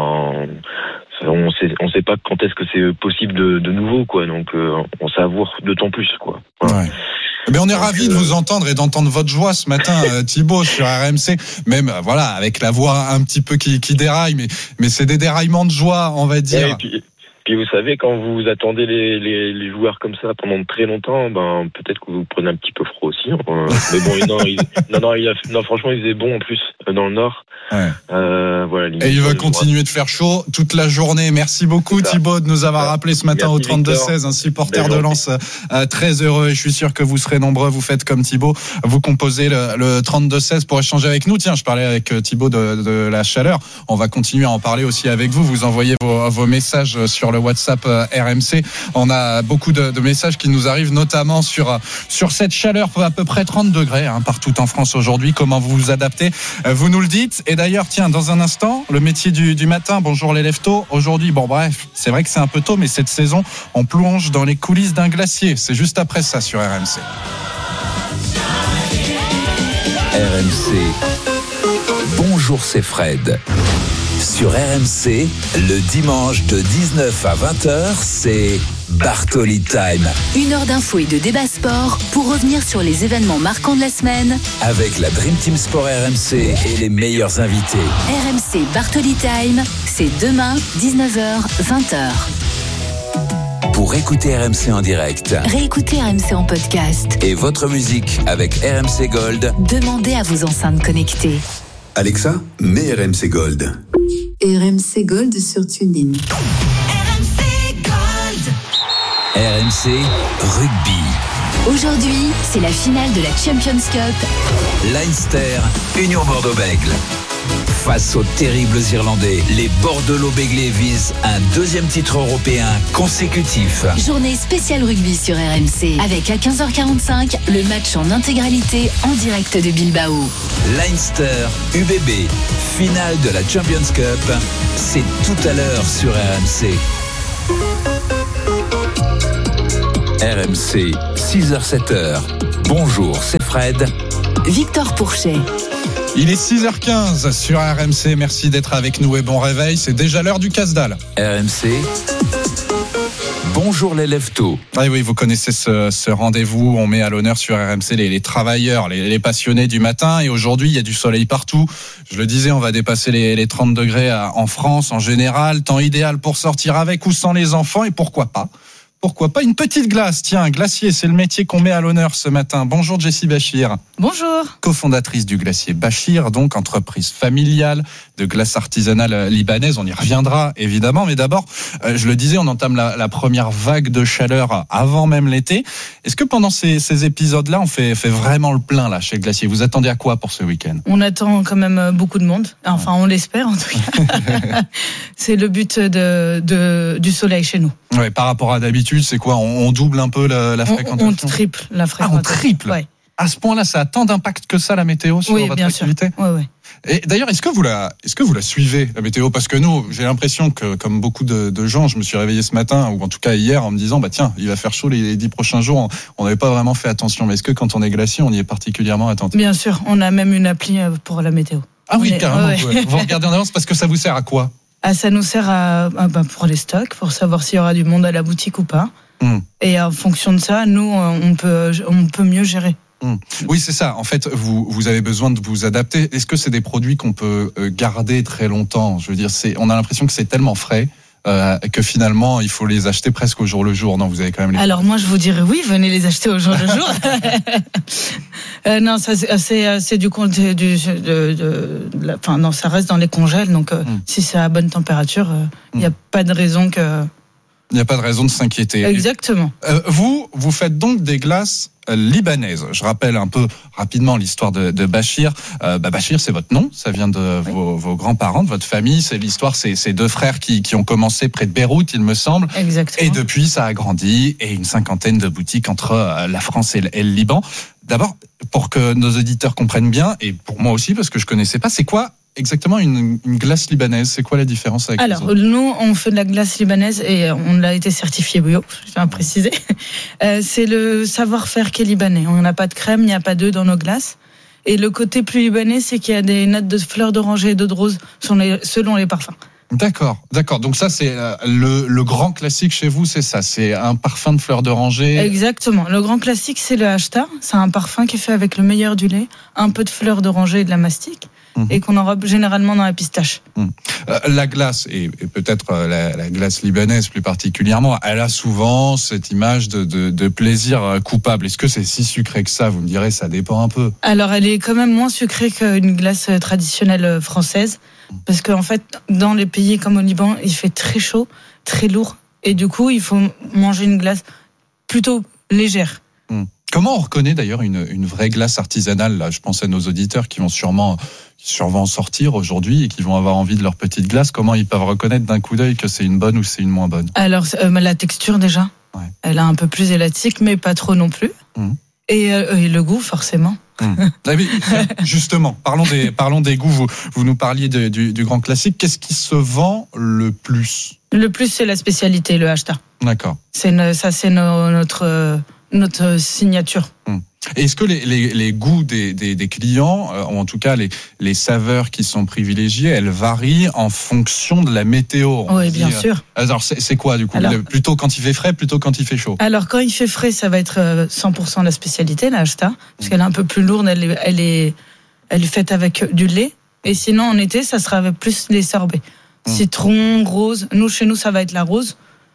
On sait pas quand est-ce que c'est possible de nouveau, quoi. Donc on savoure d'autant plus, quoi. Voilà. Ouais. Mais on est ravis de vous entendre et d'entendre votre joie ce matin, Thibaut, sur RMC. Même, avec la voix un petit peu qui déraille, mais c'est des déraillements de joie, on va dire. Et puis vous savez, quand vous attendez les joueurs comme ça pendant très longtemps, peut-être que vous prenez un petit peu froid aussi. Mais bon, franchement, il faisait bon en plus dans le Nord. Ouais. Et il va continuer de faire chaud toute la journée. Merci beaucoup Thibaut de nous avoir rappelé ce matin. Merci, au 32-16, un supporter de Lens très heureux, et je suis sûr que vous serez nombreux. Vous faites comme Thibaut, vous composez le 32-16 pour échanger avec nous. Tiens, je parlais avec Thibaut de la chaleur, on va continuer à en parler aussi avec vous. Vous envoyez vos messages sur le WhatsApp RMC. On a beaucoup de messages qui nous arrivent, notamment sur cette chaleur, à peu près 30 degrés partout en France aujourd'hui. Comment vous vous adaptez, vous nous le dites. Et d'ailleurs, tiens, dans un instant, le métier du matin. Bonjour les leftos. Aujourd'hui, c'est vrai que c'est un peu tôt, mais cette saison, on plonge dans les coulisses d'un glacier. C'est juste après ça sur RMC. RMC. Bonjour, c'est Fred. Sur RMC, le dimanche de 19 à 20h, c'est Bartoli Time. 1 heure d'infos et de débat sport pour revenir sur les événements marquants de la semaine. Avec la Dream Team Sport RMC et les meilleurs invités. RMC Bartoli Time, c'est demain, 19h, 20h. Pour écouter RMC en direct. Réécoutez RMC en podcast. Et votre musique avec RMC Gold. Demandez à vos enceintes connectées. Alexa, mets RMC Gold. RMC Gold sur TuneIn. RMC Gold. RMC Rugby. Aujourd'hui, c'est la finale de la Champions Cup. Leinster, Union Bordeaux-Bègles. Face aux terribles Irlandais, les Bordelot-Béglés visent un deuxième titre européen consécutif. Journée spéciale rugby sur RMC. Avec à 15h45, le match en intégralité en direct de Bilbao. Leinster, UBB, finale de la Champions Cup. C'est tout à l'heure sur RMC. RMC, 6h-7h. Bonjour, c'est Fred. Victor Pourchet. Il est 6h15 sur RMC. Merci d'être avec nous et bon réveil. C'est déjà l'heure du casse-dalle. RMC. Bonjour les lève-tôt. Ah oui, vous connaissez ce rendez-vous. On met à l'honneur sur RMC les travailleurs, les passionnés du matin. Et aujourd'hui, il y a du soleil partout. Je le disais, on va dépasser les 30 degrés en France en général. Temps idéal pour sortir avec ou sans les enfants. Et pourquoi pas une petite glace? Tiens, glacier, c'est le métier qu'on met à l'honneur ce matin. Bonjour Jessie Bachir. Bonjour. Cofondatrice du glacier Bachir, donc entreprise familiale de glace artisanale libanaise. On y reviendra évidemment, mais d'abord, je le disais, on entame la première vague de chaleur avant même l'été. Est-ce que pendant ces épisodes-là, on fait vraiment le plein là chez le glacier? Vous attendez à quoi pour ce week-end? On attend quand même beaucoup de monde. Enfin, on l'espère en tout cas. C'est le but du soleil chez nous. Ouais, par rapport à d'habitude, c'est quoi? On double un peu la fréquentation? On triple la fréquentation. On triple? Ouais. À ce point-là, ça a tant d'impact que ça, la météo, sur votre activité? Oui, bien sûr. Et d'ailleurs, est-ce que vous la suivez, la météo? Parce que nous, j'ai l'impression que, comme beaucoup de gens, je me suis réveillé ce matin, ou en tout cas hier, en me disant, tiens, il va faire chaud les 10 prochains jours. On n'avait pas vraiment fait attention. Mais est-ce que quand on est glacier, on y est particulièrement attentif? Bien sûr, on a même une appli pour la météo. Ah oui, carrément. Ouais. Vous regardez en avance parce que ça vous sert à quoi? Ça nous sert pour les stocks, pour savoir s'il y aura du monde à la boutique ou pas. Et en fonction de ça, nous, on peut mieux gérer. Oui, c'est ça. En fait, vous avez besoin de vous adapter. Est-ce que c'est des produits qu'on peut garder très longtemps? Je veux dire, on a l'impression que c'est tellement frais que finalement, il faut les acheter presque au jour le jour. Non, vous avez quand même. Alors moi, je vous dirais oui, venez les acheter au jour le jour. Non, ça c'est du compte non, ça reste dans les congèles. Donc, si c'est à bonne température, il n'y a pas de raison que. Il n'y a pas de raison de s'inquiéter. Exactement. Vous faites donc des glaces libanaises. Je rappelle un peu rapidement l'histoire de Bachir. Bachir, c'est votre nom, ça vient de vos grands-parents, de votre famille. C'est l'histoire, c'est ces deux frères qui ont commencé près de Beyrouth, il me semble. Exactement. Et depuis, ça a grandi et une cinquantaine de boutiques entre la France et le Liban. D'abord, pour que nos auditeurs comprennent bien, et pour moi aussi, parce que je connaissais pas, c'est quoi exactement une glace libanaise? C'est quoi la différence avec les autres? Nous, on fait de la glace libanaise et on a été certifié bio, je tiens à préciser. C'est le savoir-faire qui est libanais. On n'a pas de crème, il n'y a pas d'œufs dans nos glaces. Et le côté plus libanais, c'est qu'il y a des notes de fleurs d'oranger et d'eau de rose selon les parfums. D'accord. Donc ça, c'est le grand classique chez vous, c'est ça? C'est un parfum de fleurs d'oranger? Exactement. Le grand classique, c'est le Ashtar. C'est un parfum qui est fait avec le meilleur du lait, un peu de fleurs d'oranger et de la mastic. Et qu'on enrobe généralement dans la pistache. La glace, et peut-être la glace libanaise plus particulièrement, elle a souvent cette image de plaisir coupable. Est-ce que c'est si sucré que ça? Vous me direz, ça dépend un peu. Alors, elle est quand même moins sucrée qu'une glace traditionnelle française. Parce qu'en fait, dans les pays comme au Liban, il fait très chaud, très lourd. Et du coup, il faut manger une glace plutôt légère. Comment on reconnaît d'ailleurs une vraie glace artisanale? Là, je pense à nos auditeurs qui vont sûrement sortir aujourd'hui et qui vont avoir envie de leur petite glace. Comment ils peuvent reconnaître d'un coup d'œil que c'est une bonne ou c'est une moins bonne? Alors, la texture déjà, elle est un peu plus élastique, mais pas trop non plus. Et le goût, forcément. Justement, parlons des goûts. Vous nous parliez du grand classique. Qu'est-ce qui se vend le plus? Le plus, c'est la spécialité, le Ashtar. D'accord. C'est notre signature. Et est-ce que les goûts des clients, ou en tout cas les saveurs qui sont privilégiées, elles varient en fonction de la météo? Oui, bien sûr. Alors c'est quoi du coup? Plutôt quand il fait frais, plutôt quand il fait chaud? Alors quand il fait frais, ça va être 100% la spécialité, la Ashtar, parce qu'elle est un peu plus lourde, elle est faite avec du lait. Et sinon en été, ça sera avec plus les sorbets. Citron, rose. Chez nous, ça va être la rose.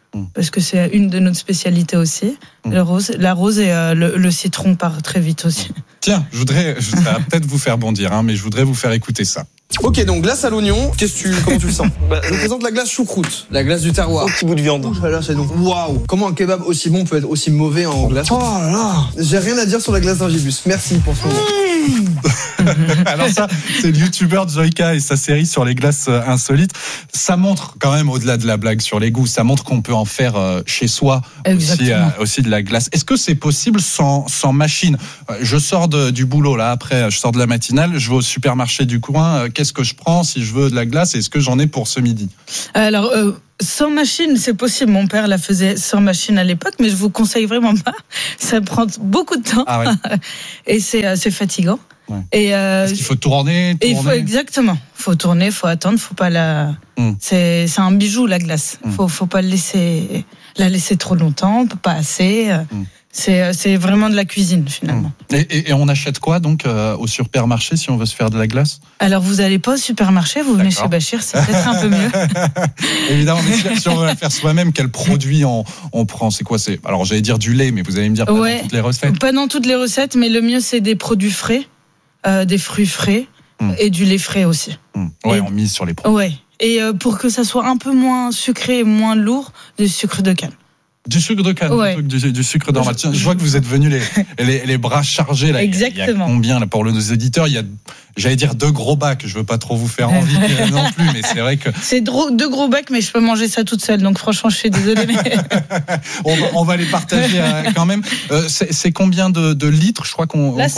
parce que c'est une de nos spécialités aussi. La rose et le citron part très vite aussi. Tiens, je voudrais peut-être vous faire bondir, mais je voudrais vous faire écouter ça. Ok, donc glace à l'oignon, comment tu le sens? Je vous présente la glace choucroute, la glace du terroir. Petit bout de viande. Oh là là, c'est donc waouh. Comment un kebab aussi bon peut être aussi mauvais en glace? Oh là là. J'ai rien à dire sur la glace d'Angibus. Merci pour ce moment. Alors ça, c'est le youtubeur Joyka et sa série sur les glaces insolites. Ça montre quand même, au-delà de la blague sur les goûts, ça montre qu'on peut en faire chez soi aussi de la glace. Est-ce que c'est possible sans machine? Je sors du boulot là, après je sors de la matinale, je vais au supermarché du coin, qu'est-ce que je prends si je veux de la glace? Est-ce que j'en ai pour ce midi? Alors, sans machine, c'est possible. Mon père la faisait sans machine à l'époque, mais je vous conseille vraiment pas. Ça prend beaucoup de temps. Ah ouais. Et c'est fatigant. Ouais. Est-ce qu'il faut tourner exactement. Faut tourner, faut attendre, faut pas la. C'est un bijou, la glace. Faut pas la laisser trop longtemps, pas assez. C'est vraiment de la cuisine finalement. Et on achète quoi donc au supermarché si on veut se faire de la glace? Alors vous allez pas au supermarché, vous venez chez Bachir, c'est peut-être un peu mieux. Évidemment, mais si on veut la faire soi-même, quel produit on prend? C'est quoi? Alors j'allais dire du lait, mais vous allez me dire pas dans toutes les recettes. Pas dans toutes les recettes, mais le mieux c'est des produits frais, des fruits frais et du lait frais aussi. Ouais, on mise sur les produits. Ouais. Et pour que ça soit un peu moins sucré et moins lourd, du sucre de canne. Du sucre de canne, du sucre normal. Tiens, je vois que vous êtes venus les bras chargés là. Exactement. Il y a combien là pour nos éditeurs? Il y a, j'allais dire 2 gros bacs. Je veux pas trop vous faire envie non plus, mais c'est vrai que c'est 2 gros bacs, mais je peux manger ça toute seule. Donc franchement, je suis désolée. Mais... on va les partager quand même. C'est combien de litres? Je crois qu'on. Là,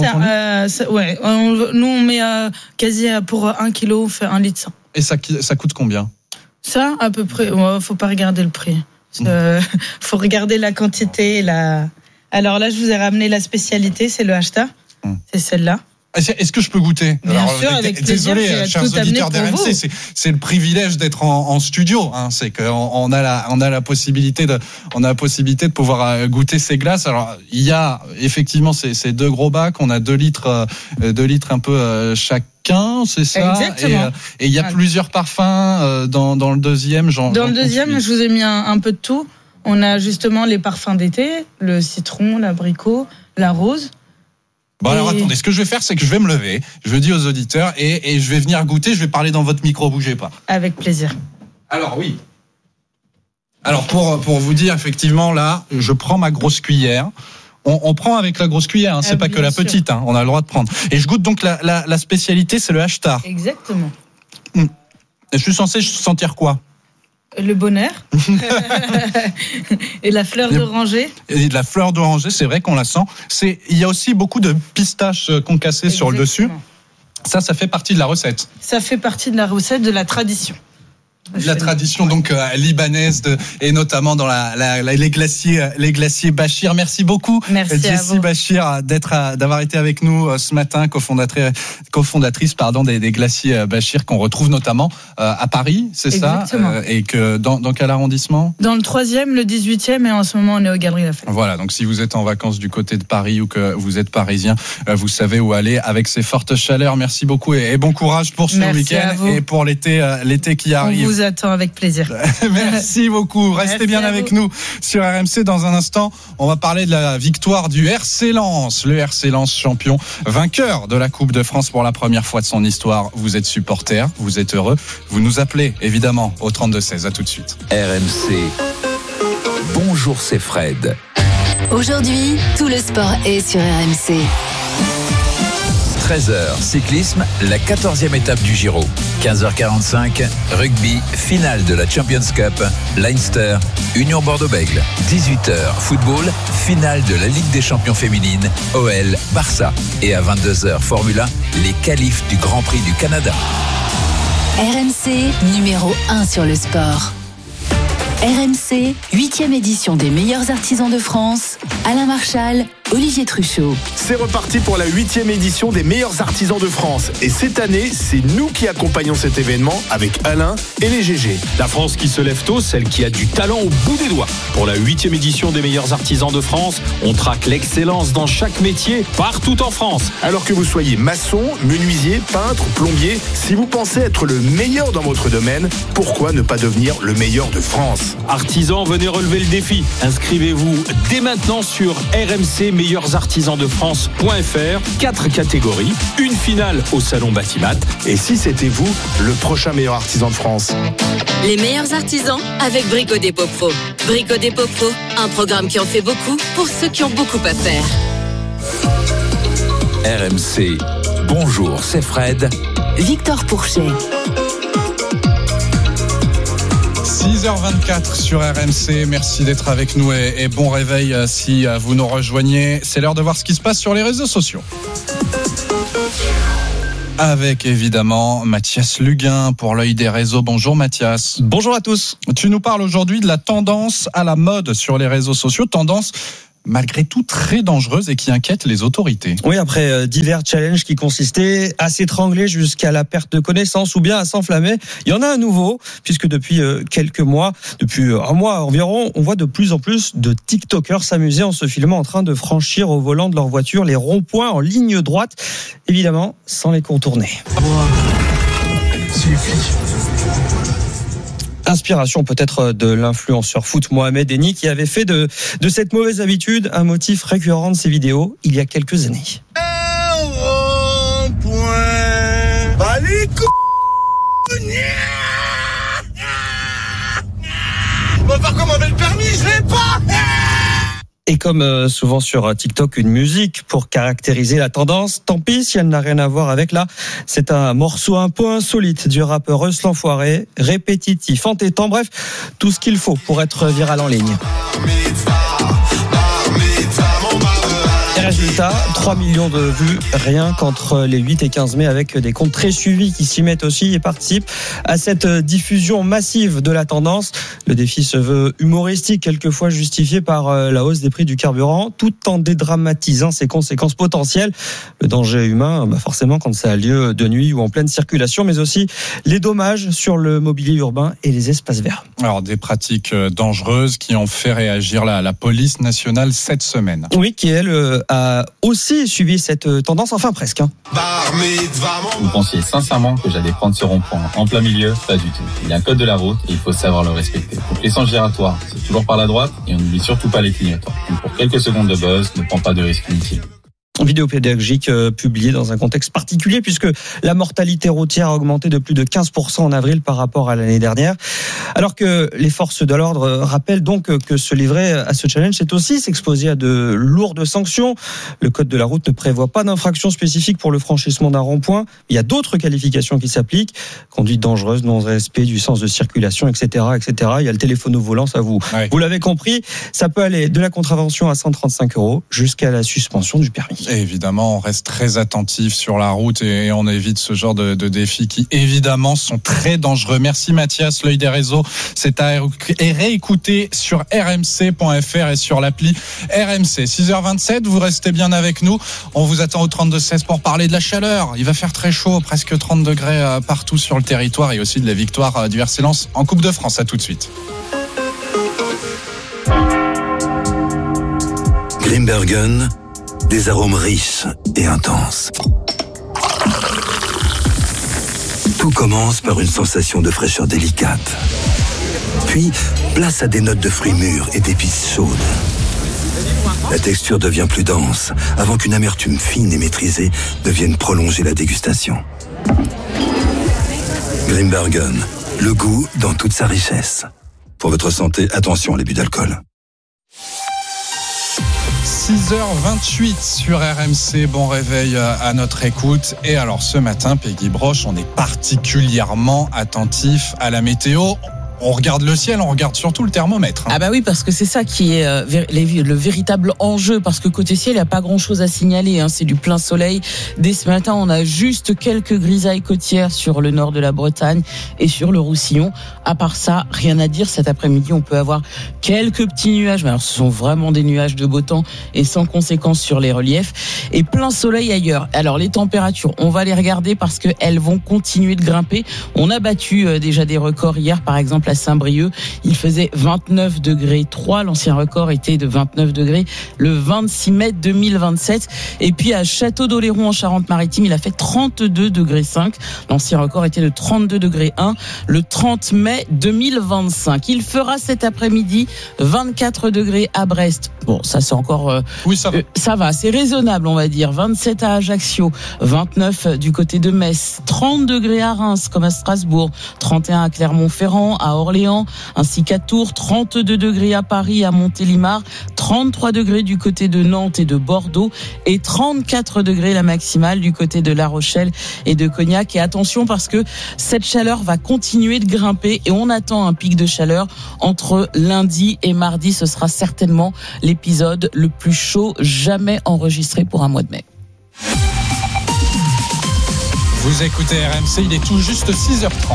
nous on met quasi pour 1 kilo, on fait 1 litre 100. Et ça coûte combien? Ça, à peu près. Faut pas regarder le prix. Faut regarder la quantité. Alors là, je vous ai ramené la spécialité, c'est le hachta. C'est celle-là. Est-ce que je peux goûter? Bien sûr, avec plaisir. Désolé, chers auditeurs d'RMC, c'est le privilège d'être en studio. C'est qu'on a la possibilité de pouvoir goûter ces glaces. Alors il y a effectivement ces 2 gros bacs. On a 2 litres un peu chacun, c'est ça? Exactement. Et il y a plusieurs parfums dans le deuxième. Dans le deuxième, je vous ai mis un peu de tout. On a justement les parfums d'été, le citron, l'abricot, la rose. Bon alors attendez, ce que je vais faire, c'est que je vais me lever, je dis aux auditeurs et je vais venir goûter, je vais parler dans votre micro, bougez pas. Avec plaisir. Alors oui. Alors pour vous dire, effectivement, là, je prends ma grosse cuillère. On prend avec la grosse cuillère, c'est pas que la petite, on a le droit de prendre. Et je goûte donc la spécialité, c'est le hachta. Exactement. Je suis censé sentir quoi? Le bonheur et la fleur d'oranger. Et de la fleur d'oranger, c'est vrai qu'on la sent. Il y a aussi beaucoup de pistaches concassées sur le dessus. Ça fait partie de la recette. Ça fait partie de la recette, de la tradition. La tradition donc libanaise et notamment dans les glaciers Bachir. Merci beaucoup, Jessie Bachir, d'avoir été avec nous ce matin, cofondatrice des glaciers Bachir qu'on retrouve notamment à Paris, c'est ça? Et que dans quel arrondissement? Dans le 3e, le 18e, et en ce moment on est aux Galeries Lafayette. Voilà, donc si vous êtes en vacances du côté de Paris ou que vous êtes parisien, vous savez où aller avec ces fortes chaleurs. Merci beaucoup et bon courage pour ce week-end et pour l'été qui arrive. On vous attend avec plaisir. Merci beaucoup. Restez bien avec nous sur RMC. Dans un instant, on va parler de la victoire du RC Lens. Le RC Lens, champion, vainqueur de la Coupe de France pour la première fois de son histoire. Vous êtes supporter, vous êtes heureux. Vous nous appelez évidemment au 32-16. À tout de suite. RMC. Bonjour, c'est Fred. Aujourd'hui, tout le sport est sur RMC. 13h, cyclisme, la 14e étape du Giro. 15h45, rugby, finale de la Champions Cup, Leinster, Union Bordeaux-Bègles. 18h, football, finale de la Ligue des champions féminines, OL, Barça. Et à 22h, Formule 1, les qualifs du Grand Prix du Canada. RMC, numéro 1 sur le sport. RMC, 8e édition des meilleurs artisans de France, Alain Marchal Olivier Truchot. C'est reparti pour la 8e édition des meilleurs artisans de France. Et cette année, c'est nous qui accompagnons cet événement avec Alain et les GG. La France qui se lève tôt, celle qui a du talent au bout des doigts. Pour la 8e édition des meilleurs artisans de France, on traque l'excellence dans chaque métier, partout en France. Alors que vous soyez maçon, menuisier, peintre, plombier, si vous pensez être le meilleur dans votre domaine, pourquoi ne pas devenir le meilleur de France ? Artisans, venez relever le défi. Inscrivez-vous dès maintenant sur rmcmeilleursartisansdefrance.fr. 4 catégories, une finale au salon Batimat. Et si c'était vous, le prochain meilleur artisan de France. Les meilleurs artisans avec Brico Dépôt Pro. Brico Dépôt Pro, un programme qui en fait beaucoup pour ceux qui ont beaucoup à faire. RMC, bonjour, c'est Fred. Victor Pourchet. 6h24 sur RMC, merci d'être avec nous et bon réveil si vous nous rejoignez. C'est l'heure de voir ce qui se passe sur les réseaux sociaux. Avec évidemment Mathias Luguin pour l'œil des réseaux. Bonjour Mathias. Bonjour à tous. Tu nous parles aujourd'hui de la tendance à la mode sur les réseaux sociaux, tendance malgré tout très dangereuse et qui inquiète les autorités. Oui, après divers challenges qui consistaient à s'étrangler jusqu'à la perte de connaissance ou bien à s'enflammer, il y en a un nouveau, puisque depuis quelques mois, depuis un mois environ, on voit de plus en plus de TikTokers s'amuser en se filmant en train de franchir au volant de leur voiture les ronds-points en ligne droite, évidemment sans les contourner. Inspiration peut-être de l'influenceur foot Mohamed Eni qui avait fait de cette mauvaise habitude un motif récurrent de ses vidéos il y a quelques années. On va voir comment on avait le permis, je l'ai pas. Et comme souvent sur TikTok, une musique pour caractériser la tendance. Tant pis si elle n'a rien à voir avec là. C'est un morceau un peu insolite du rappeur Eus l'Enfoiré, répétitif, entêtant, bref, tout ce qu'il faut pour être viral en ligne. Et résultat, 3 millions de vues rien qu'entre les 8 et 15 mai avec des comptes très suivis qui s'y mettent aussi et participent à cette diffusion massive de la tendance. Le défi se veut humoristique, quelquefois justifié par la hausse des prix du carburant, tout en dédramatisant ses conséquences potentielles. Le danger humain, forcément quand ça a lieu de nuit ou en pleine circulation, mais aussi les dommages sur le mobilier urbain et les espaces verts. Alors des pratiques dangereuses qui ont fait réagir la police nationale cette semaine. Oui, qui elle a aussi suivi cette tendance, enfin presque. Vous pensiez sincèrement que j'allais prendre ce rond-point en plein milieu? Pas du tout. Il y a un code de la route et il faut savoir le respecter. Donc les sens giratoires, c'est toujours par la droite et on n'oublie surtout pas les clignotants. Donc pour quelques secondes de buzz, ne prends pas de risques inutiles. Vidéo pédagogique publiée dans un contexte particulier puisque la mortalité routière a augmenté de plus de 15% en avril par rapport à l'année dernière. Alors que les forces de l'ordre rappellent donc que se livrer à ce challenge, c'est aussi s'exposer à de lourdes sanctions. Le code de la route ne prévoit pas d'infraction spécifique pour le franchissement d'un rond-point. Il y a d'autres qualifications qui s'appliquent. Conduite dangereuse, non-respect du sens de circulation, etc., etc. Il y a le téléphone au volant, ça vous l'avez compris. Ça peut aller de la contravention à 135 € jusqu'à la suspension du permis. Et évidemment, on reste très attentif sur la route et on évite ce genre de défis qui, évidemment, sont très dangereux. Merci Mathias, l'œil des réseaux. C'est à réécouter sur rmc.fr et sur l'appli RMC. 6h27, vous restez bien avec nous. On vous attend au 32-16 pour parler de la chaleur. Il va faire très chaud, presque 30 degrés partout sur le territoire et aussi de la victoire du RC Lens en Coupe de France. À tout de suite. Grimbergen, des arômes riches et intenses. Tout commence par une sensation de fraîcheur délicate. Puis, place à des notes de fruits mûrs et d'épices chaudes. La texture devient plus dense, avant qu'une amertume fine et maîtrisée ne vienne prolonger la dégustation. Grimbergen, le goût dans toute sa richesse. Pour votre santé, attention à l'abus d'alcool. 6h28 sur RMC, bon réveil à notre écoute. Et alors ce matin, Peggy Broche, on est particulièrement attentif à la météo. On regarde le ciel, on regarde surtout le thermomètre. Ah bah oui, parce que c'est ça qui est le véritable enjeu, parce que côté ciel, il n'y a pas grand-chose à signaler, c'est du plein soleil. Dès ce matin, on a juste quelques grisailles côtières sur le nord de la Bretagne et sur le Roussillon. À part ça, rien à dire. Cet après-midi, on peut avoir quelques petits nuages, mais alors ce sont vraiment des nuages de beau temps et sans conséquence sur les reliefs. Et plein soleil ailleurs. Alors les températures, on va les regarder parce qu'elles vont continuer de grimper. On a battu déjà des records hier, par exemple à Saint-Brieuc, il faisait 29 degrés 3, l'ancien record était de 29 degrés le 26 mai 2027. Et puis à Château-d'Oléron en Charente-Maritime, il a fait 32 degrés 5, l'ancien record était de 32 degrés 1 le 30 mai 2025. Il fera cet après-midi 24 degrés à Brest. Bon, ça c'est encore oui, ça va, c'est raisonnable, on va dire. 27 à Ajaccio, 29 du côté de Metz, 30 degrés à Reims comme à Strasbourg, 31 à Clermont-Ferrand, à Orléans, ainsi qu'à Tours, 32 degrés à Paris, à Montélimar, 33 degrés du côté de Nantes et de Bordeaux et 34 degrés la maximale du côté de La Rochelle et de Cognac. Et attention parce que cette chaleur va continuer de grimper et on attend un pic de chaleur entre lundi et mardi. Ce sera certainement l'épisode le plus chaud jamais enregistré pour un mois de mai. Vous écoutez RMC, il est tout juste 6h30.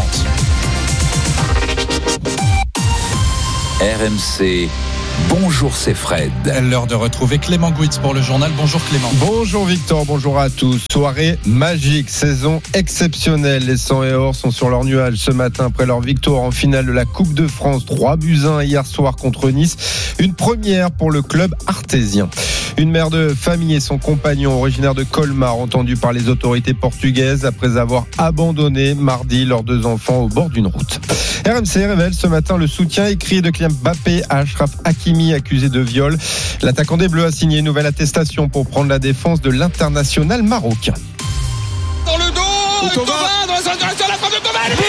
RMC, bonjour, c'est Fred. L'heure de retrouver Clément Gouitz pour le journal. Bonjour Clément. Bonjour Victor, bonjour à tous. Soirée magique, saison exceptionnelle. Les 100 et or sont sur leur nuage ce matin après leur victoire en finale de la Coupe de France. 3-1 hier soir contre Nice. Une première pour le club artésien. Une mère de famille et son compagnon originaire de Colmar entendus par les autorités portugaises après avoir abandonné mardi leurs 2 enfants au bord d'une route. RMC révèle ce matin le soutien écrit de Kylian Mbappé à Achraf Hakimi accusé de viol. L'attaquant des Bleus a signé une nouvelle attestation pour prendre la défense de l'international marocain. Dans le dos, Thauvin dans la zone de la frappe de Thauvin.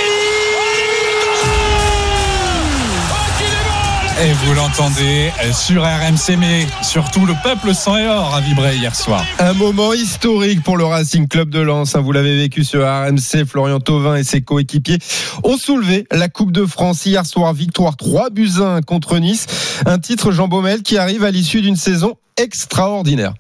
Et vous l'entendez sur RMC, mais surtout le peuple sang et or a vibré hier soir. Un moment historique pour le Racing Club de Lens. Vous l'avez vécu sur RMC. Florian Thauvin et ses coéquipiers ont soulevé la Coupe de France hier soir. Victoire 3-1 contre Nice. Un titre, Jean Baumel, qui arrive à l'issue d'une saison extraordinaire.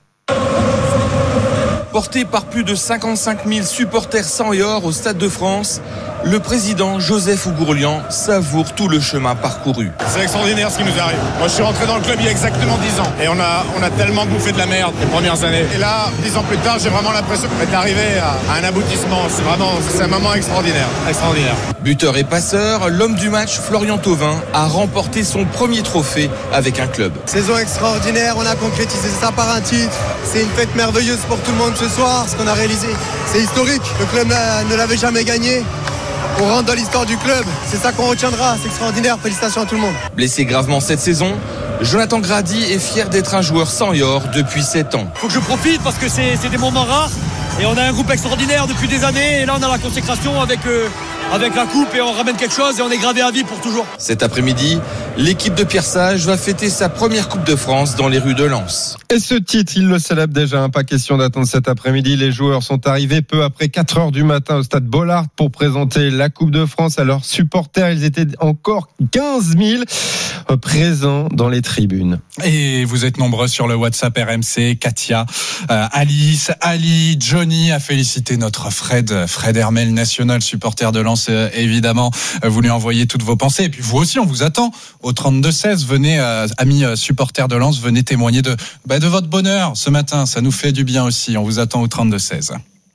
Porté par plus de 55 000 supporters sang et or au Stade de France, le président Joseph Ougourlian savoure tout le chemin parcouru. C'est extraordinaire ce qui nous arrive. Moi je suis rentré dans le club il y a exactement 10 ans et on a tellement bouffé de la merde les premières années. Et là, 10 ans plus tard, j'ai vraiment l'impression d'être arrivé à un aboutissement. C'est un moment extraordinaire. Buteur et passeur, l'homme du match Florian Thauvin a remporté son premier trophée avec un club. Saison extraordinaire, on a concrétisé ça par un titre. C'est une fête merveilleuse pour tout le monde ce soir, ce qu'on a réalisé. C'est historique, le club ne l'avait jamais gagné. On rentre dans l'histoire du club, c'est ça qu'on retiendra, c'est extraordinaire, félicitations à tout le monde. Blessé gravement cette saison, Jonathan Grady est fier d'être un joueur sang et or depuis 7 ans. Faut que je profite parce que c'est des moments rares et on a un groupe extraordinaire depuis des années et là on a la consécration avec la coupe et on ramène quelque chose et on est gravé à vie pour toujours. Cet après-midi, l'équipe de Pierre Sage va fêter sa première Coupe de France dans les rues de Lens. Et ce titre, il le célèbre déjà, pas question d'attendre cet après-midi. Les joueurs sont arrivés peu après 4h du matin au stade Bollard pour présenter la Coupe de France à leurs supporters. Ils étaient encore 15 000 présents dans les tribunes. Et vous êtes nombreux sur le WhatsApp RMC. Katia, Alice, Ali, Johnny a félicité notre Fred Hermel, national supporter de Lens. Évidemment, vous lui envoyez toutes vos pensées. Et puis vous aussi, on vous attend au 32-16. Venez, amis supporters de Lens, venez témoigner de votre bonheur ce matin. Ça nous fait du bien aussi. On vous attend au 32-16.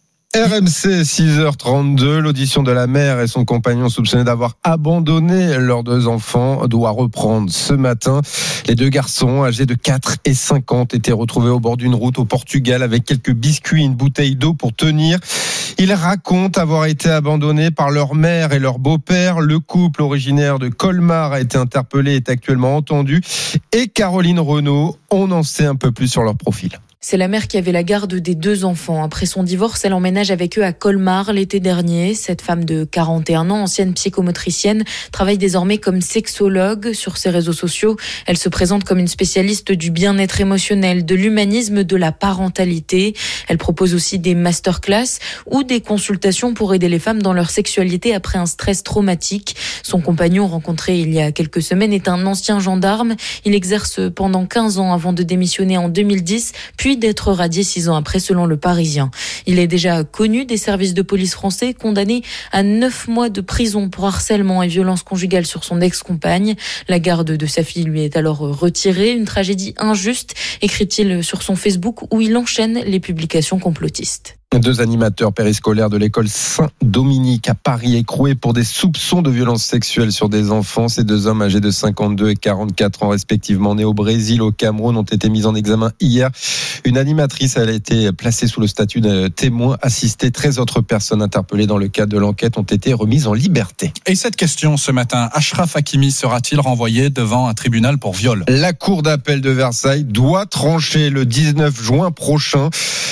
RMC 6h32, l'audition de la mère et son compagnon soupçonnés d'avoir abandonné leurs 2 enfants doit reprendre ce matin. Les 2 garçons âgés de 4 et 5 ans étaient retrouvés au bord d'une route au Portugal avec quelques biscuits et une bouteille d'eau pour tenir. Ils racontent avoir été abandonnés par leur mère et leur beau-père. Le couple originaire de Colmar a été interpellé et est actuellement entendu. Et Caroline Renaud, on en sait un peu plus sur leur profil. C'est la mère qui avait la garde des 2 enfants. Après son divorce, elle emménage avec eux à Colmar l'été dernier. Cette femme de 41 ans, ancienne psychomotricienne, travaille désormais comme sexologue. Sur ses réseaux sociaux, elle se présente comme une spécialiste du bien-être émotionnel, de l'humanisme, de la parentalité. Elle propose aussi des masterclass ou des consultations pour aider les femmes dans leur sexualité après un stress traumatique. Son compagnon, rencontré il y a quelques semaines, est un ancien gendarme. Il exerce pendant 15 ans avant de démissionner en 2010, puis d'être radié 6 ans après, selon Le Parisien. Il est déjà connu des services de police français, condamné à 9 mois de prison pour harcèlement et violence conjugale sur son ex-compagne. La garde de sa fille lui est alors retirée. Une tragédie injuste, écrit-il sur son Facebook, où il enchaîne les publications complotistes. 2 animateurs périscolaires de l'école Saint-Dominique à Paris écroués pour des soupçons de violences sexuelles sur des enfants. Ces 2 hommes âgés de 52 et 44 ans respectivement, nés au Brésil, au Cameroun, ont été mis en examen hier. Une animatrice a été placée sous le statut de témoin assisté. 13 autres personnes interpellées dans le cadre de l'enquête ont été remises en liberté. Et cette question ce matin, Achraf Hakimi sera-t-il renvoyé devant un tribunal pour viol ? La cour d'appel de Versailles doit trancher le 19 juin prochain.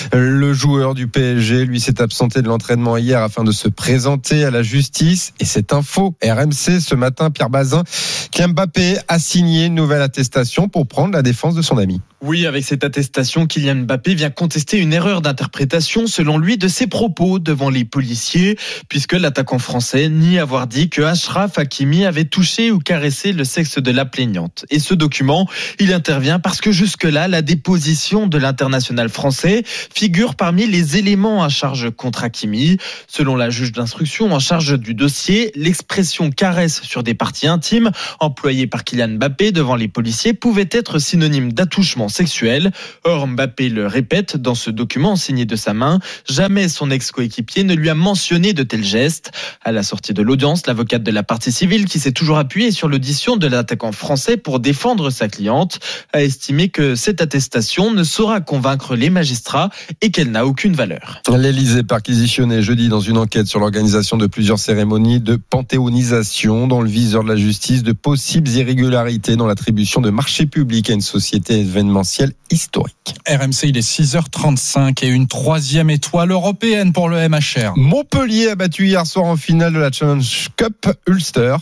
Le joueur du PSG, lui, s'est absenté de l'entraînement hier afin de se présenter à la justice. Et cette info, RMC, ce matin, Pierre Bazin, Kylian Mbappé a signé une nouvelle attestation pour prendre la défense de son ami. Oui, avec cette attestation, Kylian Mbappé vient contester une erreur d'interprétation, selon lui, de ses propos devant les policiers, puisque l'attaquant français nie avoir dit que Achraf Hakimi avait touché ou caressé le sexe de la plaignante. Et ce document, il intervient parce que jusque-là, la déposition de l'international français figure parmi les éléments à charge contre Hakimi. Selon la juge d'instruction en charge du dossier, l'expression caresse sur des parties intimes employée par Kylian Mbappé devant les policiers pouvait être synonyme d'attouchement sexuel. Or, Mbappé le répète dans ce document signé de sa main, jamais son ex-coéquipier ne lui a mentionné de tels gestes. À la sortie de l'audience, l'avocate de la partie civile, qui s'est toujours appuyée sur l'audition de l'attaquant français pour défendre sa cliente, a estimé que cette attestation ne saura convaincre les magistrats et qu'elle n'a aucune valeur. L'Élysée perquisitionné jeudi dans une enquête sur l'organisation de plusieurs cérémonies de panthéonisation dans le viseur de la justice de possibles irrégularités dans l'attribution de marchés publics à une société événementielle historique. RMC, il est 6h35 et une 3e étoile européenne pour le MHR. Montpellier a battu hier soir en finale de la Challenge Cup Ulster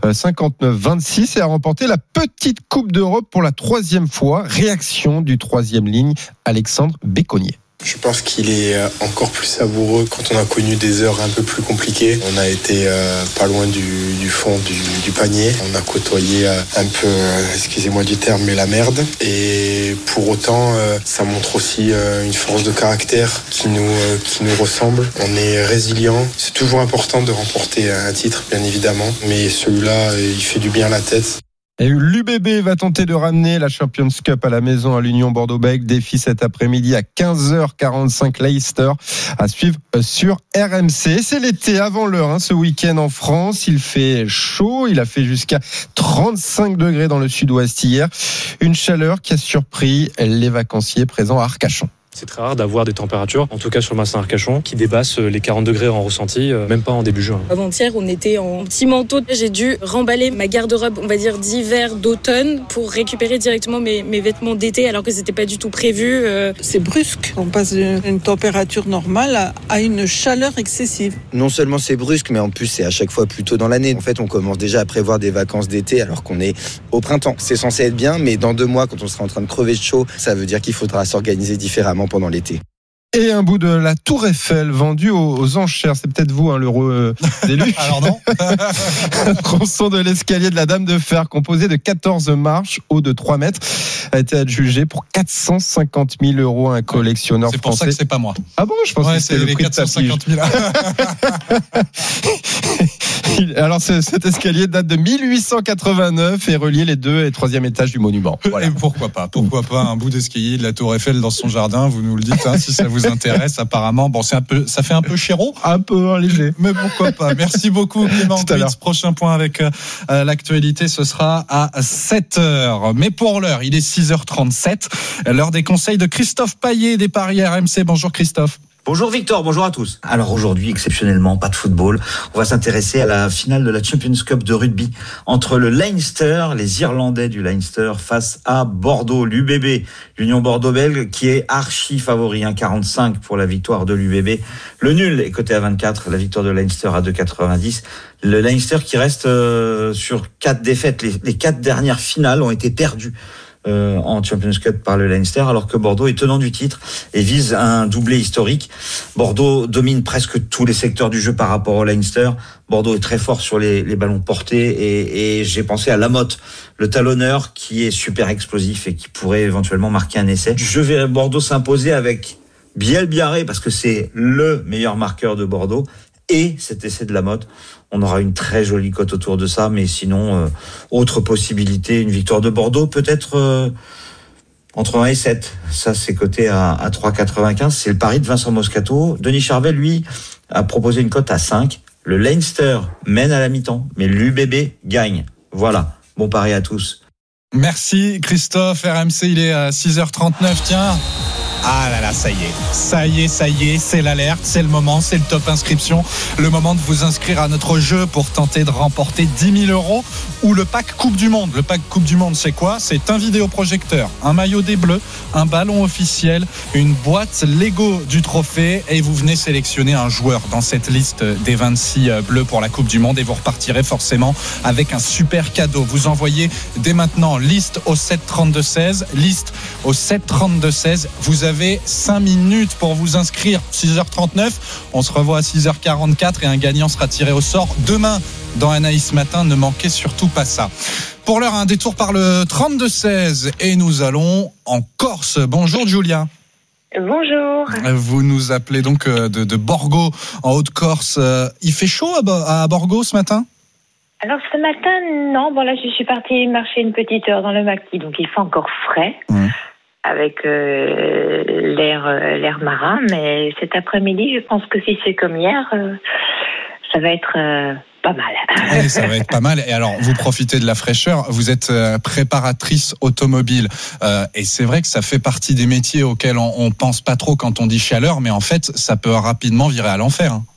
59-26 et a remporté la petite Coupe d'Europe pour la 3e fois. Réaction du 3e ligne, Alexandre Béconnier. Je pense qu'il est encore plus savoureux quand on a connu des heures un peu plus compliquées. On a été pas loin du fond du panier. On a côtoyé un peu, excusez-moi du terme, mais la merde. Et pour autant, ça montre aussi une force de caractère qui nous ressemble. On est résilient. C'est toujours important de remporter un titre, bien évidemment. Mais celui-là, il fait du bien à la tête. Et l'UBB va tenter de ramener la Champions Cup à la maison à l'Union Bordeaux-Bègles. Défi cet après-midi à 15h45 Leicester à suivre sur RMC. C'est l'été avant l'heure ce week-end en France. Il fait chaud. Il a fait jusqu'à 35 degrés dans le sud-ouest hier. Une chaleur qui a surpris les vacanciers présents à Arcachon. C'est très rare d'avoir des températures, en tout cas sur le bassin Arcachon, qui dépassent les 40 degrés en ressenti, même pas en début juin. Avant-hier, on était en petit manteau. J'ai dû remballer ma garde-robe, on va dire d'hiver, d'automne, pour récupérer directement mes vêtements d'été, alors que c'était pas du tout prévu. C'est brusque. On passe d'une température normale à une chaleur excessive. Non seulement c'est brusque, mais en plus c'est à chaque fois plus tôt dans l'année. En fait, on commence déjà à prévoir des vacances d'été, alors qu'on est au printemps. C'est censé être bien, mais dans 2 mois, quand on sera en train de crever de chaud, ça veut dire qu'il faudra s'organiser différemment pendant l'été. Et un bout de la Tour Eiffel vendu aux enchères. C'est peut-être vous, l'heureux d'élu. Alors non. Un tronçon de l'escalier de la Dame de Fer, composé de 14 marches, haut de 3 mètres, a été adjugé pour 450 000 € à un collectionneur français. C'est pour ça que c'est pas moi. Ah bon, je pensais que c'était le prix 450 000. Alors, cet escalier date de 1889 et relie les 2 et 3e étages du monument. Voilà. Et pourquoi pas un bout d'escalier de la Tour Eiffel dans son jardin, vous nous le dites, si ça vous intéresse. Apparemment, bon, ça fait un peu chéro. Un peu léger. Mais pourquoi pas. Merci beaucoup, Clément Blitz. Prochain point avec l'actualité, ce sera à 7h. Mais pour l'heure, il est 6h37. L'heure des conseils de Christophe Payet des Paris RMC. Bonjour Christophe. Bonjour Victor, bonjour à tous. Alors aujourd'hui, exceptionnellement, pas de football. On va s'intéresser à la finale de la Champions Cup de rugby entre le Leinster, les Irlandais du Leinster, face à Bordeaux, l'UBB, l'Union Bordeaux-Bègles, qui est archi favori, 1,45 pour la victoire de l'UBB. Le nul est coté à 24, la victoire de Leinster à 2,90. Le Leinster qui reste sur 4 défaites. Les 4 dernières finales ont été perdues en Champions Cup par le Leinster, alors que Bordeaux est tenant du titre et vise un doublé historique. Bordeaux domine presque tous les secteurs du jeu par rapport au Leinster. Bordeaux est très fort sur les ballons portés et j'ai pensé à Lamotte, le talonneur qui est super explosif et qui pourrait éventuellement marquer un essai. Je verrai Bordeaux s'imposer avec Biel-Biarré parce que c'est le meilleur marqueur de Bordeaux et cet essai de Lamotte. On aura une très jolie cote autour de ça, mais sinon, autre possibilité, une victoire de Bordeaux, peut-être entre 1 et 7. Ça, c'est coté à 3,95. C'est le pari de Vincent Moscato. Denis Charvet, lui, a proposé une cote à 5. Le Leinster mène à la mi-temps, mais l'UBB gagne. Voilà, bon pari à tous. Merci Christophe, RMC, il est à 6h39, tiens. Ah là là, ça y est, c'est l'alerte, c'est le moment, c'est le top inscription, le moment de vous inscrire à notre jeu pour tenter de remporter 10 000 € ou le pack Coupe du Monde. Le pack Coupe du Monde, c'est quoi ? C'est un vidéoprojecteur, un maillot des Bleus, un ballon officiel, une boîte Lego du trophée et vous venez sélectionner un joueur dans cette liste des 26 Bleus pour la Coupe du Monde et vous repartirez forcément avec un super cadeau. Vous envoyez dès maintenant liste au 732-16, liste au 732-16. Vous avez 5 minutes pour vous inscrire. 6h39, on se revoit à 6h44 et un gagnant sera tiré au sort demain dans Anaïs Matin. Ne manquez surtout pas ça. Pour l'heure, un détour par le 32-16 et nous allons en Corse. Bonjour Julia. Bonjour. Vous nous appelez donc de Borgo en Haute-Corse. Il fait chaud à Borgo ce matin ? Alors ce matin, non. Bon là, je suis partie marcher une petite heure dans le maquis, donc il fait encore frais. Avec l'air marin, mais cet après-midi, je pense que si c'est comme hier, ça va être pas mal. Oui, ça va être pas mal. Et alors, vous profitez de la fraîcheur. Vous êtes préparatrice automobile, et c'est vrai que ça fait partie des métiers auxquels on pense pas trop quand on dit chaleur, mais en fait, ça peut rapidement virer à l'enfer. Hein.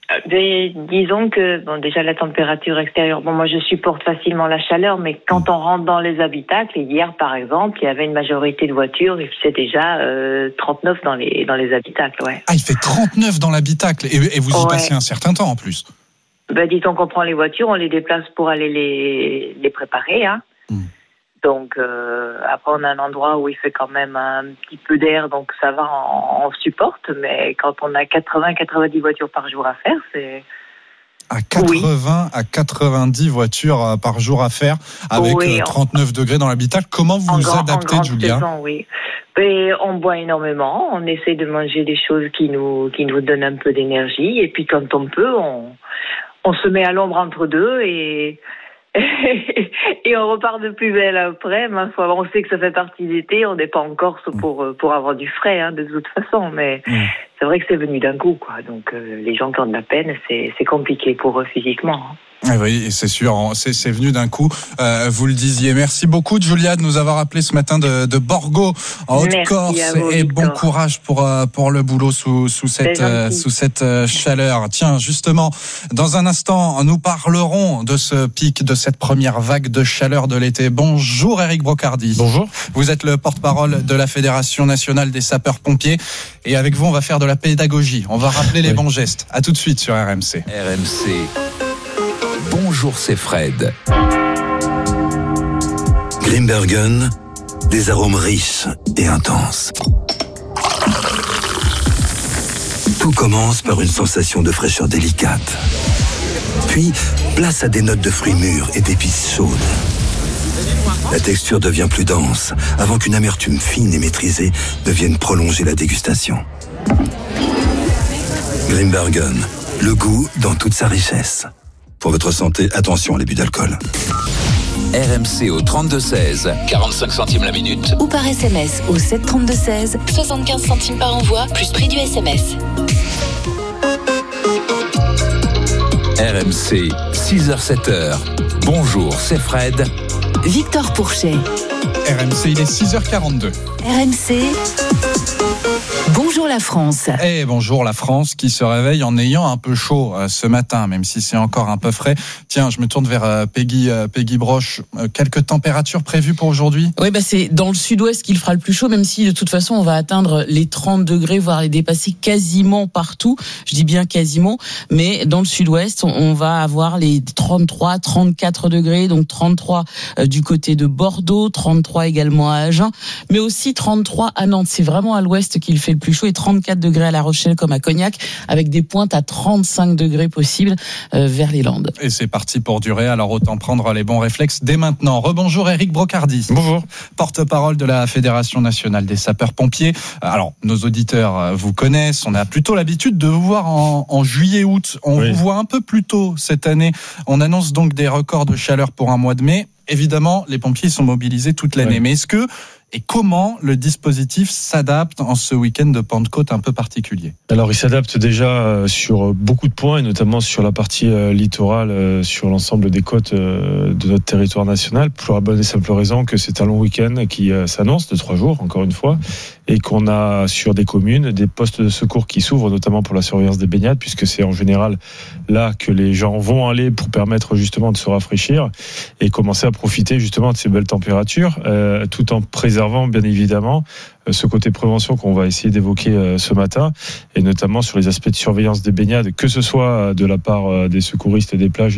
Disons que déjà la température extérieure, moi je supporte facilement la chaleur, mais quand on rentre dans les habitacles, hier par exemple, il y avait une majorité de voitures, il faisait déjà 39 dans les habitacles. Ouais. Ah, il fait 39 dans l'habitacle et vous y passez un certain temps en plus. Disons qu'on prend les voitures, on les déplace pour aller les préparer. Hein. Donc après on a un endroit où il fait quand même un petit peu d'air, donc ça va, on supporte, mais quand on a 80-90 voitures par jour à faire, c'est... À 80 à 90 voitures par jour à faire, avec 39 degrés dans l'habitacle. Comment vous vous adaptez, Julia ? Saison, oui. Et on boit énormément, on essaie de manger des choses qui nous donnent un peu d'énergie, et puis quand on peut, on se met à l'ombre entre deux et on repart de plus belle après. Ma foi, on sait que ça fait partie d'été, on n'est pas en Corse pour avoir du frais, hein, de toute façon, mais c'est vrai que c'est venu d'un coup, quoi. Donc les gens qui ont de la peine, c'est compliqué pour eux physiquement. Hein. Oui, c'est sûr, c'est venu d'un coup. Vous le disiez. Merci beaucoup, Julia, de nous avoir appelé ce matin de Borgo en Haute-Corse, et bon courage pour le boulot sous cette chaleur. Tiens, justement, dans un instant, nous parlerons de ce pic, de cette première vague de chaleur de l'été. Bonjour, Eric Brocardi. Bonjour. Vous êtes le porte-parole de la Fédération nationale des sapeurs-pompiers, et avec vous, on va faire de la pédagogie. On va rappeler les bons gestes. À tout de suite sur RMC. RMC. Bonjour, c'est Fred. Grimbergen, des arômes riches et intenses. Tout commence par une sensation de fraîcheur délicate. Puis, place à des notes de fruits mûrs et d'épices chaudes. La texture devient plus dense avant qu'une amertume fine et maîtrisée ne vienne prolonger la dégustation. Grimbergen, le goût dans toute sa richesse. Pour votre santé, attention à l'abus d'alcool. RMC au 32-16, 45 centimes la minute. Ou par SMS au 732-16, 75 centimes par envoi, plus prix du SMS. RMC, 6h-7h. Bonjour, c'est Fred. Victor Pourchet. RMC, il est 6h42. RMC. Bonjour la France. Et bonjour la France qui se réveille en ayant un peu chaud ce matin, même si c'est encore un peu frais. Tiens, je me tourne vers Peggy Broche. Quelques températures prévues pour aujourd'hui ? Oui, c'est dans le sud-ouest qu'il fera le plus chaud, même si de toute façon on va atteindre les 30 degrés, voire les dépasser quasiment partout. Je dis bien quasiment, mais dans le sud-ouest, on va avoir les 33, 34 degrés, donc 33 du côté de Bordeaux, 33 également à Agen, mais aussi 33 à Nantes. C'est vraiment à l'ouest qu'il fait le plus chaud, et 34 degrés à La Rochelle comme à Cognac, avec des pointes à 35 degrés possibles vers les Landes. Et c'est parti pour durer, alors autant prendre les bons réflexes dès maintenant. Rebonjour Eric Brocardi. Bonjour. Porte-parole de la Fédération nationale des sapeurs-pompiers. Alors, nos auditeurs vous connaissent, on a plutôt l'habitude de vous voir en juillet-août. On vous voit un peu plus tôt cette année. On annonce donc des records de chaleur pour un mois de mai. Évidemment, les pompiers sont mobilisés toute l'année. Mais est-ce que et comment le dispositif s'adapte en ce week-end de Pentecôte un peu particulier ? Alors, il s'adapte déjà sur beaucoup de points, et notamment sur la partie littorale, sur l'ensemble des côtes de notre territoire national, pour la bonne et simple raison que c'est un long week-end qui s'annonce de 3 jours, encore une fois, et qu'on a sur des communes des postes de secours qui s'ouvrent, notamment pour la surveillance des baignades, puisque c'est en général là que les gens vont aller pour permettre justement de se rafraîchir et commencer à profiter justement de ces belles températures, tout en préservant bien évidemment ce côté prévention qu'on va essayer d'évoquer ce matin, et notamment sur les aspects de surveillance des baignades, que ce soit de la part des secouristes des plages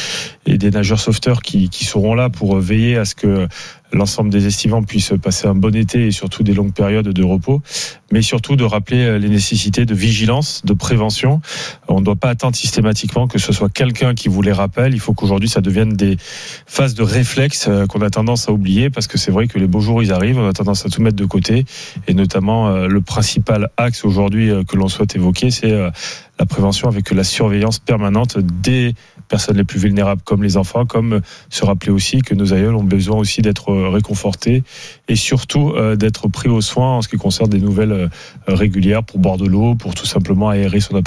et des nageurs sauveteurs qui seront là pour veiller à ce que l'ensemble des estivants puissent passer un bon été et surtout des longues périodes de repos, mais surtout de rappeler les nécessités de vigilance, de prévention. On ne doit pas attendre systématiquement que ce soit quelqu'un qui vous les rappelle. Il faut qu'aujourd'hui ça devienne des phases de réflexe qu'on a tendance à oublier, parce que c'est vrai que les beaux jours ils arrivent, on a tendance à tout mettre de côté, et notamment le principal axe aujourd'hui que l'on souhaite évoquer, c'est la prévention avec la surveillance permanente des personnes les plus vulnérables comme les enfants, comme se rappeler aussi que nos aïeuls ont besoin aussi d'être réconfortés et surtout d'être pris aux soins en ce qui concerne des nouvelles régulières pour boire de l'eau, pour tout simplement aérer son appartement.